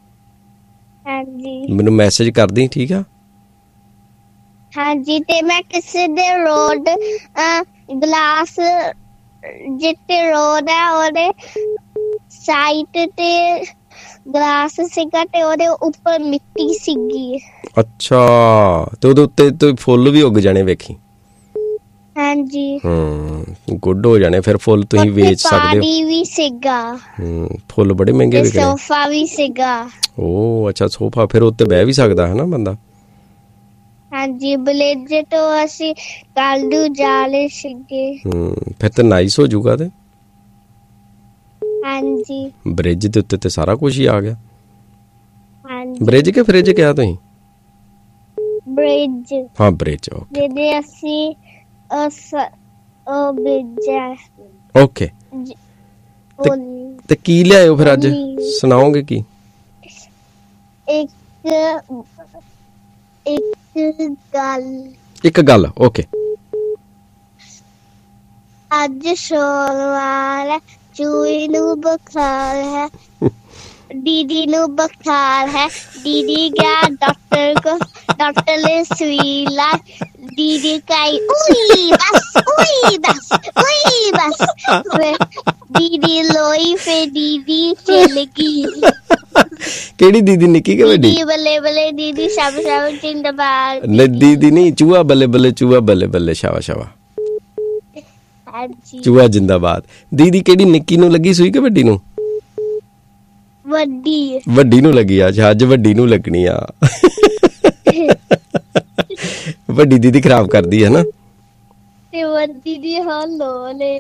ਹਾਂਜੀ ਮੈਨੂੰ ਮੈਸੇਜ ਕਰ ਦੀ ਠੀਕ ਆ ਹਾਂਜੀ ਤੇ ਮੈਂ ਕਿਸੇ ਦੇ ਰੋਡ ਗਲਾਸ ਜਿੱਤੇ ਰੋਡ ਹੈ ਉਹਦੇ ਸਾਈਡ ਤੇ ਗਲਾਸ ਸੀਗਾ ਤੇ ਉਹਦੇ ਉੱਪਰ ਮਿੱਟੀ ਸੀਗੀ ਅੱਛਾ ਤੇ ਉਹਦੇ ਉੱਤੇ ਤੇ ਫੁੱਲ ਵੀ ਉੱਗ ਜਾਣੇ ਵੇਖੀ ਹਾਂਜੀ ਹੂੰ ਗੁੱਡ ਹੋ ਜਾਣੇ ਫਿਰ ਫੁੱਲ ਤੁਸੀਂ ਵੇਚ ਸਕਦੇ ਹੋ ਪਾਣੀ ਵੀ ਸੀਗਾ ਹੂੰ ਫੁੱਲ ਬੜੇ ਮਹਿੰਗੇ ਵਿਕਣੇ ਸੋਫਾ ਵੀ ਸੀਗਾ ਓ ਅੱਛਾ ਸੋਫਾ ਫਿਰ ਉੱਤੇ ਬਹਿ ਵੀ ਸਕਦਾ ਹੈ ਨਾ ਬੰਦਾ ਹਾਂਜੀ ਬਲੇਜ ਤੋਂ ਅਸੀਂ ਕੱਲ ਨੂੰ ਜਾਲੇ ਸੀਗੇ ਹੂੰ ਫਿਰ ਤੇ ਨਾਈਸ ਹੋ ਜਾਊਗਾ ਤੇ ਹਾਂਜੀ ਬ੍ਰਿਜ ਦੇ ਉੱਤੇ ਤੇ ਸਾਰਾ ਕੁਝ ਹੀ ਆ ਗਿਆ ਹਾਂਜੀ ਬ੍ਰਿਜ ਕੇ ਫ੍ਰਿਜ ਕਿਹਾ ਤੁਸੀਂ ਬ੍ਰਿਜ ਹਾਂ ਬ੍ਰਿਜ ਓਕੇ ਜਿਹਦੇ ਅਸੀਂ ਅਸ ਉਹ ਬ੍ਰਿਜ ਓਕੇ ਤੇ ਕੀ ਲਿਆਇਓ ਫਿਰ ਅੱਜ ਸੁਣਾਓਗੇ ਕੀ ਇੱਕ ਇੱਕ ਗੱਲ ਇੱਕ ਗੱਲ ਓਕੇ ਅੱਜ ਸੋਮਵਾਰ ਚੂਈ ਨੂੰ ਬੁਖਾਰ ਹੈ दीदी नु बुखार है दीदी गया डॉक्टर को डॉक्टर ने सुई ला दीदी कही उई बस उई बस उई बस दीदी लोई फिर दीदी चल गई केड़ी दीदी निकी के बड़ी दीदी बल्ले बल्ले दीदी शाबा शाबा जिंदाबाद नहीं दीदी नहीं चूहा बल्ले बल्ले चूहा बल्ले बल्ले शाबा शाबा चूहा जिंदाबाद दीदी केड़ी निकी नु लगी सुई के बड़ी नु ਵੱਡੀ ਵੱਡੀ ਨੂੰ ਲੱਗੀ ਆ ਅੱਜ ਵੱਡੀ ਨੂੰ ਲੱਗਣੀ ਆ ਵੱਡੀ ਦੀਦੀ ਖਰਾਬ ਕਰਦੀ ਹੈ ਨਾ ਤੇ ਵੱਡੀ ਦੀ ਹਾਲੋ ਲੈ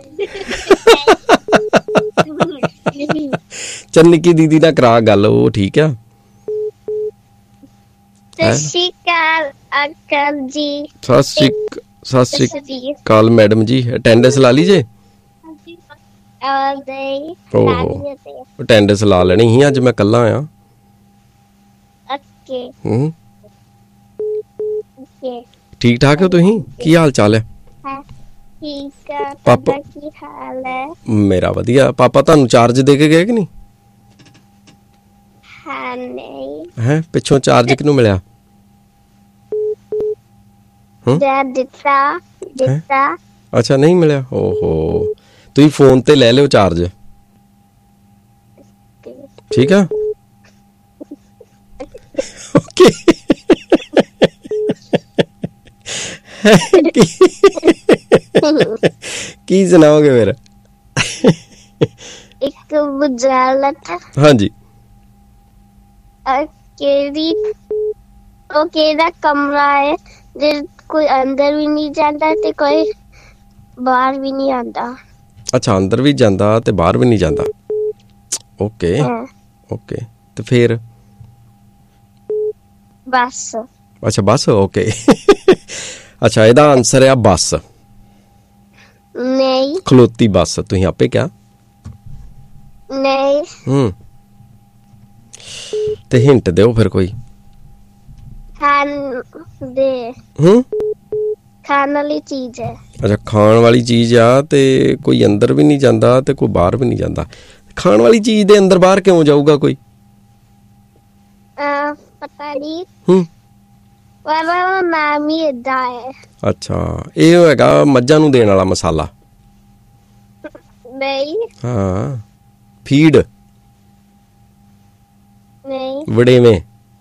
ਚੱਲ ਨਿੱਕੀ ਦੀਦੀ ਨਾਲ ਕਰਾ ਗੱਲ ਉਹ ਠੀਕ ਆ ਸਤਿ ਸ਼੍ਰੀ ਅਕਾਲ ਅੰਕਲ ਜੀ ਸਤਿ ਸ਼੍ਰੀ ਸਤਿ ਸ਼੍ਰੀ ਅਕਾਲ ਮੈਡਮ ਜੀ ਅਟੈਂਡੈਂਸ ਲਾ ਲਈ ਜੇ ਅਟੈਂਡੈਂਸ ਲਾ ਲੈਣੀ ਸੀ ਅੱਜ ਮੈਂ ਕੱਲਾ ਆ ਓਕੇ ਹੂੰ ਠੀਕ ਠਾਕ ਹੋ ਤੁਸੀਂ ਕੀ ਹਾਲ ਚਾਲ ਹੈ ਠੀਕ ਆ ਪਾਪਾ ਕੀ ਹਾਲ ਹੈ ਮੇਰਾ ਵਧੀਆ ਪਾਪਾ ਤੁਹਾਨੂੰ ਚਾਰਜ ਦੇ ਕੇ ਗਏ ਕਿ ਨਹੀਂ ਹਾਂ ਨਹੀਂ ਹੈ ਪਿੱਛੋਂ ਚਾਰਜ ਕਿਹਨੂੰ ਮਿਲਿਆ ਹੂੰ ਦਿੱਤਾ ਦਿੱਤਾ ਅੱਛਾ ਨਹੀਂ ਮਿਲਿਆ ਓਹੋ ਤੁਸੀਂ ਫੋਨ ਤੇ ਲੈ ਲਿਓ ਚਾਰਜ ठीक है ओके की सुनाओगे फिर? एक बुझाला था। हाँ जी। केरी वो केड़ा कमरा है जिस कोई अंदर भी नहीं जाता ते कोई बाहर भी नहीं आता। अच्छा अंदर भी जाता ते बाहर भी नहीं जाता। ओके ओके ते फिर? बस। अच्छा बस ओके अच्छा ਇਹਦਾ आंसर है बस। नहीं खलोती बस तुम आपे क्या? नहीं। हम्म ते हिंट दो फिर कोई। खान दे हम्म खाने वाली चीज है। अच्छा खाण वाली चीज आ ते कोई अंदर भी नहीं जाता ते कोई बाहर भी नहीं जाता। खाण वाली चीज दे अंदर बाहर क्यों जाऊगा कोई? आ, पता नहीं। हम्म वाला नाम ही इदा है। अच्छा ਇਹ ਹੈਗਾ ਮੱਝਾਂ ਨੂੰ ਦੇਣ ਵਾਲਾ ਮਸਾਲਾ। नहीं। हाँ फीड। नहीं वड़ेवें।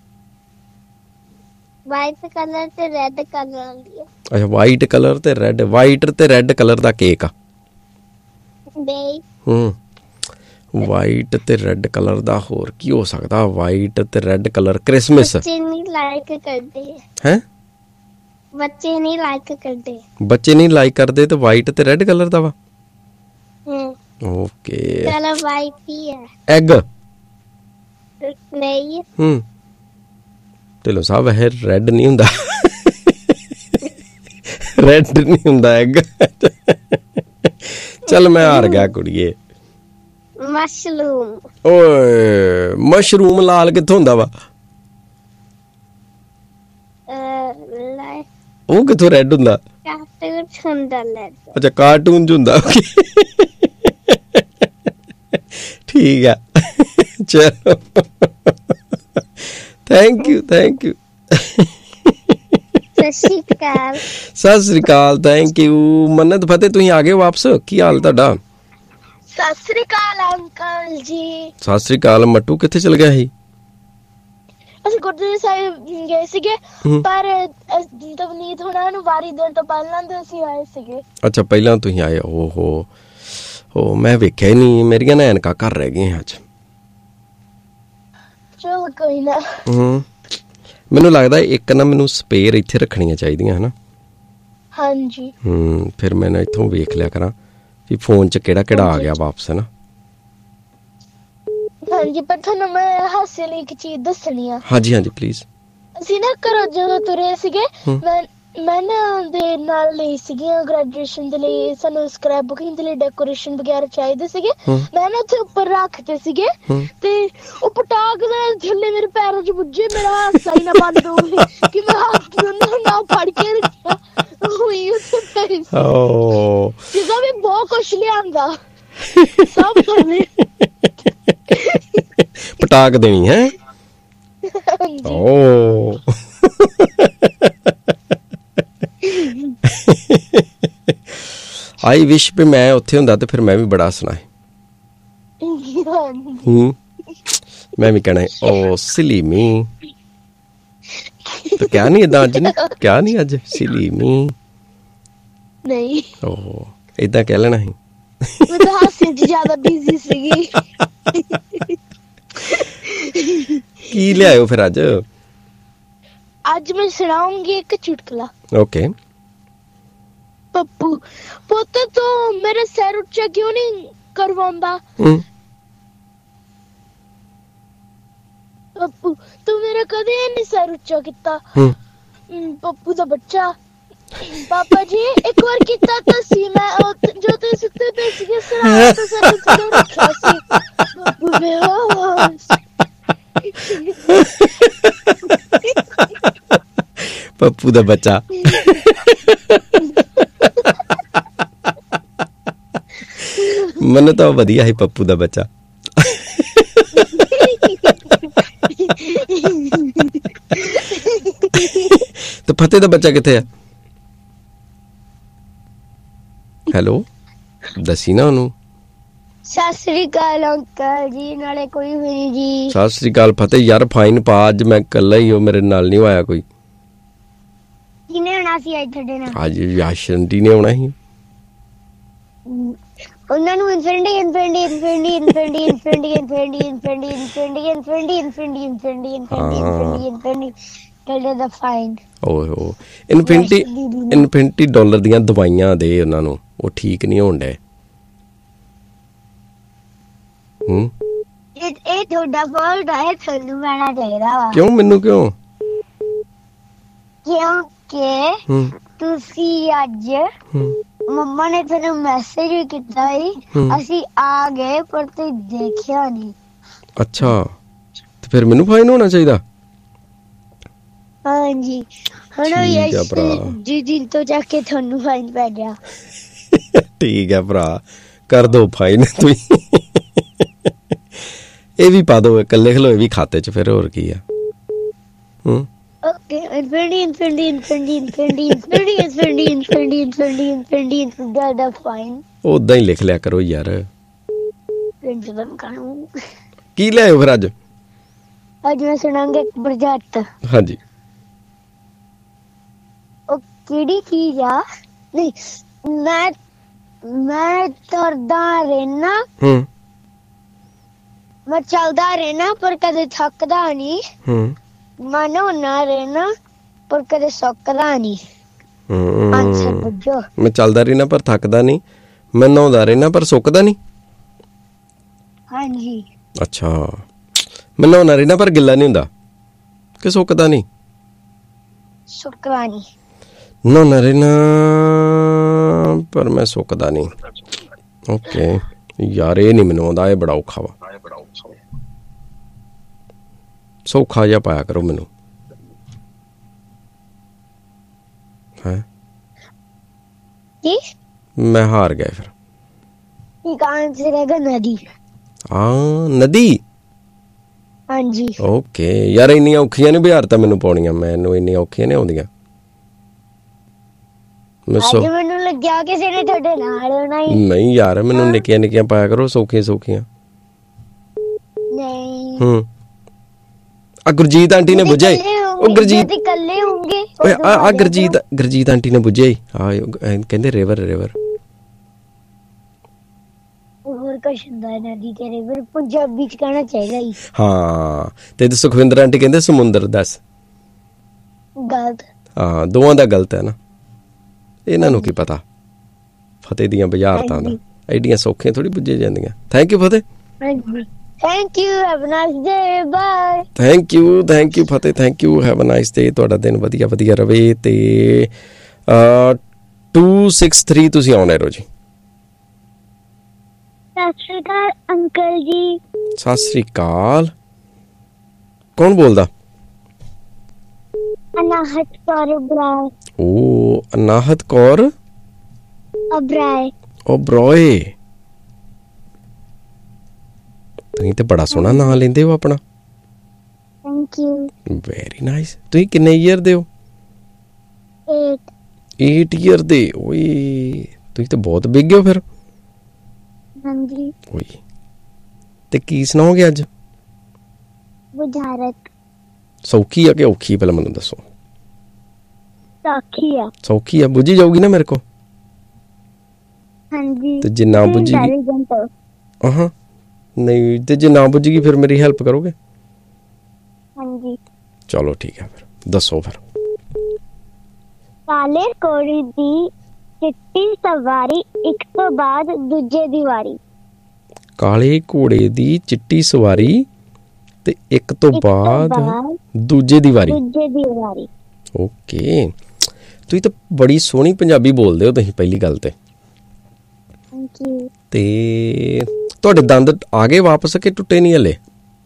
वाइट कलर ते रेड कलर लिए। अच्छा वाइट कलर ते रेड वाइट ते रेड कलर दा केक आ। नहीं। हम्म वाइट ते रेड कलर दा होर की हो सकदा? वाइट ते रेड कलर क्रिसमस। बच्चे नहीं लाइक करते हैं? बच्चे नहीं लाइक करते। बच्चे नहीं लाइक करते तो वाइट ते रेड कलर दा वा। ओके चलो वाइट ही है। एग। नहीं। हम्म ढिल्लों साहब है रेड नहीं हुंदा रेड नहीं हुंदा एग चल मैं हार गया कुड़िए। मशरूम। ओए मशरूम लाल कित्थों हुंदा वा? ਉਹ ਕਿੱਥੋਂ ਰੈੱਡ ਹੁੰਦਾ? ਕਾਰਟੂਨ ਹੁੰਦਾ ਰੈੱਡ। ਅੱਛਾ ਕਾਰਟੂਨ ਚ ਹੁੰਦਾ। ਠੀਕ ਆ ਚਲੋ ਥੈਂਕ ਯੂ ਥੈਂਕ ਯੂ। ਸਤਿ ਸ਼੍ਰੀ ਅਕਾਲ। ਸਤਿ ਸ਼੍ਰੀ ਅਕਾਲ ਥੈਂਕ ਯੂ। ਮੰਨਤ ਫਤਿਹ ਤੁਸੀਂ ਆ ਗਏ ਵਾਪਸ? ਕੀ ਹਾਲ ਤੁਹਾਡਾ? ਸਤਿ ਸ਼੍ਰੀ ਅਕਾਲ ਅੰਕਲ ਜੀ। ਸਤਿ ਸ਼੍ਰੀ ਅਕਾਲ। ਮੱਟੂ ਕਿੱਥੇ ਚਲ ਗਿਆ ਸੀ? ਅਸੀਂ ਗੁਰਦੁਆਰੇ ਸਾਹਿਬ ਗਏ ਸੀਗੇ ਪਰ ਤਵਨੀਤ ਹੁਣਾਂ ਨੂੰ ਵਾਰੀ ਦੇਣ ਤੋਂ ਪਹਿਲਾਂ ਦੇ ਅਸੀਂ ਆਏ ਸੀਗੇ। ਅੱਛਾ ਪਹਿਲਾਂ ਤੁਸੀਂ ਆਏ। ਓਹੋ ਹੋ ਮੈਂ ਵੇਖਿਆ ਹੀ ਨਹੀਂ। ਮੇਰੀਆਂ ਨਾ ਐਨਕਾਂ ਘਰ ਰਹਿ ਗਈਆਂ ਅੱਜ। ਚਲ ਕੋਈ ਨਾ। ਹੂੰ ਮੈਨੂੰ ਲੱਗਦਾ ਇੱਕ ਨਾ ਮੈਨੂੰ ਸਪੇਅਰ ਇੱਥੇ ਰੱਖਣੀਆਂ ਚਾਹੀਦੀਆਂ ਹਨਾ। ਹਾਂਜੀ। ਹੂੰ ਫਿਰ ਮੈਂ ਨਾ ਇੱਥੋਂ ਵੇਖ ਲਿਆ ਕਰਾਂ ਵੀ ਫੋਨ 'ਚ ਕਿਹੜਾ ਕਿਹੜਾ ਆ ਗਿਆ ਵਾਪਸ ਨਾ। ਹਾਂਜੀ ਪਰ ਤੁਹਾਨੂੰ ਮੈਂ ਹਾਸੇ ਲਈ ਇੱਕ ਚੀਜ਼ ਦੱਸਣੀ ਆ। ਹਾਂਜੀ ਹਾਂਜੀ ਪਲੀਜ਼। ਅਸੀਂ ਨਾ ਘਰੋਂ ਜਦੋਂ ਤੁਰੇ ਸੀਗੇ ਮੈਂ ਮੈਂ ਨਾ ਦੇ ਨਾਲ ਲਈ ਸੀਗੀਆਂ ਗ੍ਰੈਜੂਏਸ਼ਨ ਦੇ ਲਈ ਸਾਨੂੰ ਸਕ੍ਰੈਪ ਬੁਕਿੰਗ ਦੇ ਲਈ ਡੈਕੋਰੇਸ਼ਨ ਵਗੈਰਾ ਚਾਹੀਦੇ ਸੀਗੇ। ਮੈਂ ਨਾ ਉੱਥੇ ਉੱਪਰ ਰੱਖਦੇ ਸੀਗੇ ਤੇ ਉਹ ਪਟਾਕ ਦੇ ਥੱਲੇ ਮੇਰੇ ਪੈਰਾਂ 'ਚ ਵੱਜੇ। ਮੇਰਾ ਹਾਸਾ ਹੀ ਨਾ ਬੰਦ ਹੋਵੇ ਕਿ ਮੈਂ ਹੱਥ ਨੂੰ ਨਾ ਫੜ ਕੇ ਰੱਖਿਆ ਹੋਈ ਉੱਥੇ ਪਈ ਸੀ। ਓ ਜਦੋਂ ਵੀ ਬਹੁਤ ਕੁਛ ਲਿਆਂਦਾ ਸਭ ਥੱਲੇ ਪਟਾਕ ਦੇਣੀ ਹੈ। ਓ ਆਈ ਵਿਸ਼ ਵੀ ਮੈਂ ਉੱਥੇ ਹੁੰਦਾ ਤੇ ਫਿਰ ਮੈਂ ਵੀ ਬੜਾ ਹੱਸਣਾ ਹੈ। ਹੂੰ ਮੈਂ ਵੀ ਕਹਿਣਾ ਓ ਸਿਲੀ ਮੀ तो क्या नहीं इदा अज क्या नहीं अज सिली मी नहीं ओह इदा कह लेना ही मैं तो हास्य च ज्यादा बिजी सीगी। की ले आयो फिर आज? आज मैं सुनाऊंगी एक चुटकुला। ओके। पप्पू पुत्र तो मेरे सर ऊंचा क्यों नहीं करवांदा? पप्पू तू मेरा कदे नहीं सर ऊंचा किता। पप्पू दा बच्चा पापा जी एक बार किता तो सी मैं जो तू सुते पे सी सरा तो सर ऊंचा रखा सी। पप्पू बेहोश पप्पू दा बच्चा मन तो वधिया है पप्पू दा बच्चा। तो फतेह दा बच्चा किथे है? हेलो दसी ना ओनू ਸਤਿ ਸ੍ਰੀ ਅਕਾਲ ਅੰਕਲ ਜੀ, ਨਾਲੇ ਕੋਈ ਵੀ ਨਹੀਂ ਜੀ। ਸਤਿ ਸ੍ਰੀ ਅਕਾਲ ਫਤਿਹ। ਯਾਰ ਫਾਈਨ ਪਾ, ਅੱਜ ਮੈਂ ਇਕੱਲਾ ਹੀ, ਉਹ ਮੇਰੇ ਨਾਲ ਨਹੀਂ ਆਇਆ ਕੋਈ। ਕਿਹਨੇ ਆਉਣਾ ਸੀ ਅੱਜ ਤੁਹਾਡੇ ਨਾਲ? ਅੱਜ ਯਾਸ਼ੰਟੀ ਨੇ ਆਉਣਾ ਸੀ। ਉਹਨਾਂ ਨੂੰ infinity infinity infinity infinity infinity infinity infinity infinity infinity infinity infinity infinity infinity ਟੈਲ ਦ ਫਾਈਨ। ਓਏ ਹੋ ਇਨਫਿਨਿਟੀ ਇਨਫਿਨਿਟੀ ਡਾਲਰ ਦੀਆਂ ਦਵਾਈਆਂ ਦੇ ਉਹਨਾਂ ਨੂੰ, ਉਹ ਠੀਕ ਨਹੀਂ ਹੋਣ ਡੇ। ਹੂੰ ਇਹ ਇਹ ਤੁਹਾਡਾ ਫਾਲਟ ਹੈ, ਤੁਹਾਨੂੰ ਮੈਨਾਂ ਚਾਹੀਦਾ ਵਾ। ਕਿਉਂ? ਮੈਨੂੰ ਕਿਉਂ? ਕਿਉਂਕਿ ਤੁਸੀਂ ਅੱਜ ਮੰਮਾ ਨੇ ਤੈਨੂੰ ਮੈਸੇਜ ਵੀ ਕੀਤਾ ਸੀ, ਅਸੀਂ ਆ ਗਏ ਪਰ ਤੂੰ ਦੇਖਿਆ ਨਹੀਂ। ਅੱਛਾ, ਤੇ ਫਿਰ ਮੈਨੂੰ ਫਾਈਨ ਹੋਣਾ ਚਾਹੀਦਾ? ਹਾਂਜੀ, ਹੁਣ ਜੀ ਦਿਨ ਤੋਂ ਜਾ ਕੇ ਤੁਹਾਨੂੰ ਫਾਈਨ ਪੈ ਗਿਆ। ਠੀਕ ਹੈ ਭਰਾ, ਕਰ ਦੋ ਫਾਈਨ ਤੁਸੀਂ। ਇਹ ਵੀ ਪਾ ਦੋ, ਇਕੱਲੇ ਖਲੋ ਇਹ ਵੀ ਖਾਤੇ ਚ, ਫਿਰ ਹੋਰ ਕੀ ਆ। ਹੂੰ Okay, infinity, infinity, infinity, infinity, infinity, infinity, infinity, infinity, infinity, infinity, that's fine. ਉਦਾਂ ਹੀ ਲਿਖ ਲਿਆ ਕਰੋ ਯਾਰ। ਕਾਨੂੰ ਕੀ ਲਿਆਇਓ ਫਿਰ ਅੱਜ? ਅੱਜ ਮੈਂ ਸੁਣਾਂਗਾ ਇੱਕ ਬਰਜਾਤ। ਹਾਂਜੀ। ਉਹ ਕਿਹੜੀ ਚੀਜ਼ ਆ? ਨਹੀਂ, ਮੈਂ ਮੈਂ ਤੁਰਦਾ ਰਹਿਣਾ, ਹੂੰ ਮੈਂ ਚੱਲਦਾ ਰਹਿਣਾ ਪਰ ਕਦੇ ਥੱਕਦਾ ਨਹੀਂ। ਹੂੰ ਮੈਂ ਨਹਾਉਣਾ ਰਹਿਣਾ ਪਰ ਕਦੇ ਸੁੱਕਦਾ ਨਹੀਂ। ਆਨਸਰ ਪੁੱਛੋ। ਮੈਂ ਚੱਲਦਾ ਰਹਿਣਾ ਪਰ ਥੱਕਦਾ ਨਹੀਂ, ਮੈਂ ਨਹਾਉਂਦਾ ਰਹਿਣਾ ਪਰ ਸੁੱਕਦਾ ਨਹੀਂ। ਹਾਂਜੀ। ਅੱਛਾ, ਮੈਂ ਨਹਾਉਣਾ ਰਹਿਣਾ ਪਰ ਗਿੱਲਾ ਨਹੀਂ ਹੁੰਦਾ ਕਿ ਸੁੱਕਦਾ ਨਹੀਂ? ਸੁੱਕਦਾ ਨਹੀਂ। ਨਹਾਉਣਾ ਰਹਿਣਾ ਪਰ ਮੈਂ ਸੁੱਕਦਾ ਨਹੀਂ। ਓਕੇ ਯਾਰ, ਇਹ ਨਹੀਂ ਮੈਨੂੰ ਆਉਂਦਾ, ਇਹ ਬੜਾ ਔਖਾ ਵਾ। ਸੌਖਾ ਜਿਹਾ ਪਾਇਆ ਕਰੋ ਮੈਨੂੰ। ਹੈ ਮੈਂ ਹਾਰ ਗਿਆ ਫਿਰ। ਨਦੀ। ਹਾਂ ਨਦੀ। ਹਾਂਜੀ। ਓਕੇ ਯਾਰ, ਇੰਨੀਆਂ ਔਖੀਆਂ ਨੀ ਬਿਹਾਰ ਤਾਂ ਮੈਨੂੰ ਪਾਉਣੀਆਂ, ਮੈਨੂੰ ਇੰਨੀਆਂ ਔਖੀਆਂ ਨੀ ਆਉਂਦੀਆਂ। ਮੈਨੂੰ ਲੱਗਿਆ ਕਿਸੇ ਨੇ ਤੁਹਾਡੇ ਨਾਲ ਹੋਣਾ ਹੀ। ਨਹੀਂ ਯਾਰ, ਮੈਨੂੰ ਨਿੱਕੀਆਂ ਨਿੱਕੀਆਂ ਪਾਇਆ ਕਰੋ, ਸੌਖੀਆਂ ਸੌਖੀਆਂ। ਨਹੀਂ। ਹੂੰ ਆ ਗੁਰਜੀਤ ਆਂਟੀ ਨੇ ਬੁੱਝਿਆ ਹੀ। ਉਹ ਗੁਰਜੀਤ ਇਕੱਲੇ ਹੋਣਗੇ। ਓਏ ਆ ਗੁਰਜੀਤ ਗੁਰਜੀਤ ਆਂਟੀ ਨੇ ਬੁੱਝਿਆ ਹੀ। ਆ ਕਹਿੰਦੇ ਰਿਵਰ ਰਿਵਰ। ਹੋਰ ਕੁਛ ਹੁੰਦਾ ਹੈ ਨਦੀ ਤੇ ਰਿਵਰ, ਪੰਜਾਬੀ ਚ ਕਹਿਣਾ ਚਾਹੀਦਾ ਹੀ। ਹਾਂ, ਤੇ ਸੁਖਵਿੰਦਰ ਆਂਟੀ ਕਹਿੰਦੇ ਸਮੁੰਦਰ। ਦੱਸ ਗਲਤ। ਹਾਂ, ਦੋਵਾਂ ਦਾ ਗਲਤ ਹੈ ਨਾ। ਇਹਨਾਂ ਨੂੰ ਕੀ ਪਤਾ ਫਤਿਹ ਦੀਆਂ ਬੁਝਾਰਤਾਂ ਦਾ, ਐਡੀਆਂ ਸੌਖੀਆਂ ਥੋੜੀ ਬੁੱਝੇ ਜਾਂਦੀਆਂ। Thank you Fateh. Thank you, have a nice day, bye. Thank you thank you Fateh, thank you, have a nice day. ਤੁਹਾਡਾ ਦਿਨ ਵਧੀਆ ਵਧੀਆ ਰਵੇ। ਤੇ ਟੂ ਸਿਕਸ ਥ੍ਰੀ ਤੁਸੀਂ ਆਉਣੇ ਰਹੋ ਜੀ। ਸਤਿ ਸ਼੍ਰੀ ਅਕਾਲ ਅੰਕਲ ਜੀ। ਸਤਿ ਸ਼੍ਰੀ ਅਕਾਲ। ਕੌਣ ਬੋਲਦਾ? ਅਨਾਹਤ ਕੌਰ ਉਬਰਾਏ। ਓ ਅਨਾਹਤ ਕੌਰ ਉਬਰਾਏ। ਉਬਰਾਏ, ਤੁਸੀਂ ਤੇ ਬੜਾ ਸੋਹਣਾ ਨਾਂ ਲੈਂਦੇ ਹੋ ਆਪਣਾ। Thank you. Very nice. ਤੁਸੀਂ ਕਿੰਨੇ ਈਅਰ ਦੇ ਹੋ? eight। eight ਈਅਰ ਦੇ? ਓਏ ਤੁਸੀਂ ਤਾਂ ਬਹੁਤ ਬਿਗ ਹੋ ਫਿਰ। ਹਾਂਜੀ। ਓਏ ਤੇ ਕੀ ਸੁਣਾਓਗੇ ਅੱਜ? ਬੁਝਾਰਤ। ਸੌਖੀ ਆ ਕਿ ਔਖੀ, ਪਹਿਲਾਂ ਮੈਨੂੰ ਦੱਸੋ। ਸੌਖੀ ਆ। ਸੌਖੀ ਆ, ਬੁੱਝੀ ਜਾਊਗੀ ਨਾ ਮੇਰੇ ਕੋ? ਹਾਂਜੀ। ਤੇ ਜੇ ਨਾ ਬੁੱਝੇਗੀ? ਹਾਂ ਨਹੀਂ, ਤੇ ਜੇ ਨਾ ਬੁੱਝੇਗੀ ਫਿਰ ਮੇਰੀ ਹੈਲਪ ਕਰੋਗੇ? ਹਾਂਜੀ। ਚਲੋ ਠੀਕ ਹੈ, ਫਿਰ ਦੱਸੋ। ਫਿਰ ਕਾਲੇ ਘੋੜੇ ਦੀ ਚਿੱਟੀ ਸਵਾਰੀ, ਇੱਕ ਤੋਂ ਬਾਅਦ ਦੂਜੇ ਦੀ ਵਾਰੀ। ਕਾਲੇ ਘੋੜੇ ਦੀ ਚਿੱਟੀ ਸਵਾਰੀ ਤੇ ਇੱਕ ਤੋਂ ਬਾਅਦ ਦੂਜੇ ਦੀ ਵਾਰੀ। ਦੂਜੇ ਦੀ ਵਾਰੀ। ਓਕੇ, ਤੁਸੀਂ ਤਾਂ ਬੜੀ ਸੋਹਣੀ ਪੰਜਾਬੀ ਬੋਲਦੇ ਹੋ ਤੁਸੀਂ, ਪਹਿਲੀ ਗੱਲ ਤੇ। ਤੇ ਤੁਹਾਡੇ ਦੰਦ ਆ ਗਏ ਵਾਪਸ ਕਿ ਟੁੱਟੇ ਨਹੀਂ ਹਲੇ?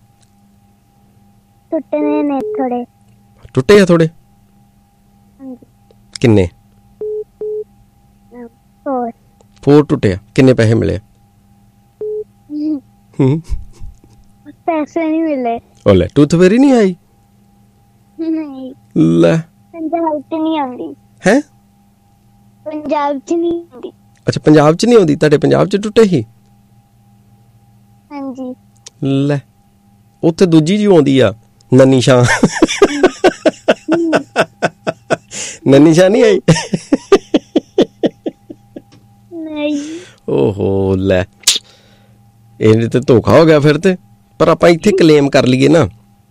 ਟੁੱਟੇ ਨੇ ਥੋੜੇ। ਟੁੱਟੇ ਆ ਥੋੜੇ? ਕਿੰਨੇ? four। four ਟੁੱਟੇ ਆ। ਕਿੰਨੇ ਪੈਸੇ ਮਿਲੇ? ਹੂੰ ਪੈਸੇ ਨਹੀਂ ਮਿਲੇ। ਉਹ ਲੈ, ਟੂਥ ਫੇਰੀ ਨਹੀਂ ਆਈ? ਨਹੀਂ। ਲੈ, ਪੰਜਾਬ ਚ ਨਹੀਂ ਆਉਂਦੀ। ਹੈ? ਪੰਜਾਬ ਚ ਨਹੀਂ ਆਉਂਦੀ। ਅੱਛਾ, ਪੰਜਾਬ ਚ ਨਹੀਂ ਆਉਂਦੀ? ਤੁਹਾਡੇ ਪੰਜਾਬ ਚ ਟੁੱਟੇ ਹੀ? ਹਾਂਜੀ। ਲੈ ਉੱਥੇ ਦੂਜੀ ਜੀ ਆਉਂਦੀ ਆ ਨੰਨੀ ਸ਼ਾਂ। ਨੰਨੀ ਸ਼ਾਂ ਨਹੀਂ ਆਈ? ਨਹੀਂ। ਓਹੋ ਲੈ, ਇਹ ਤੇ ਧੋਖਾ ਹੋ ਗਿਆ ਫਿਰ ਤੇ। ਪਰ ਆਪਾਂ ਇੱਥੇ ਕਲੇਮ ਕਰ ਲਈਏ ਨਾ,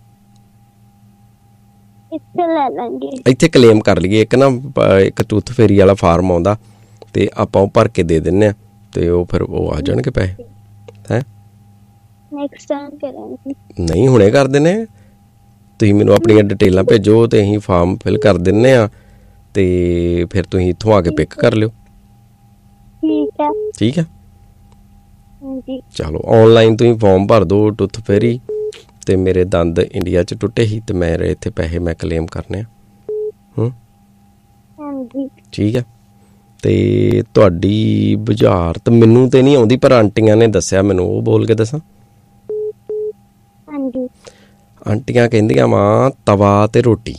ਇੱਥੇ ਲੈ ਲਾਂਗੇ, ਇੱਥੇ ਕਲੇਮ ਕਰ ਲਈਏ। ਇੱਕ ਨਾ ਇੱਕ ਟੂਥ ਫੇਰੀ ਵਾਲਾ ਫਾਰਮ ਆਉਂਦਾ ਤੇ ਆਪਾਂ ਉਹ ਭਰ ਕੇ ਦੇ ਦਿੰਦੇ ਆ ਤੇ ਉਹ ਫਿਰ ਉਹ ਆ ਜਾਣਗੇ ਪੈਸੇ। ਹੈਂ ਨੈਕਸਟ ਟਾਈਮ ਕਰਾਂਗੇ। ਨਹੀਂ ਹੁਣੇ ਕਰ ਦਿੰਦੇ, ਤੁਸੀਂ ਮੈਨੂੰ ਆਪਣੀਆਂ ਡਿਟੇਲਾਂ ਭੇਜੋ ਤੇ ਅਸੀਂ ਫਾਰਮ ਫਿਲ ਕਰ ਦਿੰਦੇ ਆ ਤੇ ਫਿਰ ਤੁਸੀਂ ਇੱਥੋਂ ਆ ਕੇ ਪਿਕ ਕਰ ਲਿਓ। ਠੀਕ ਹੈ। ਠੀਕ ਹੈ ਹਾਂਜੀ। ਚਲੋ ਔਨਲਾਈਨ ਤੁਸੀਂ ਫਾਰਮ ਭਰ ਦਿਓ ਟੁੱਥ ਫੇਰੀ ਤੇ ਮੇਰੇ ਦੰਦ ਇੰਡੀਆ 'ਚ ਟੁੱਟੇ ਸੀ ਤੇ ਮੇਰੇ ਇੱਥੇ ਪੈਸੇ ਮੈਂ ਕਲੇਮ ਕਰਨੇ ਆ। ਹੂੰ ਹਾਂਜੀ ਠੀਕ ਹੈ। ਤੇ ਤੁਹਾਡੀ ਬੁਝਾਰਤ ਮੈਨੂੰ ਤੇ ਨਹੀਂ ਆਉਂਦੀ ਪਰ ਆਂਟੀਆਂ ਨੇ ਦੱਸਿਆ ਮੈਨੂੰ, ਉਹ ਬੋਲ ਕੇ ਦੱਸਾਂ? ਹਾਂਜੀ। ਆਂਟੀਆਂ ਕਹਿੰਦੀਆਂ ਵਾ ਤਵਾ ਤੇ ਰੋਟੀ।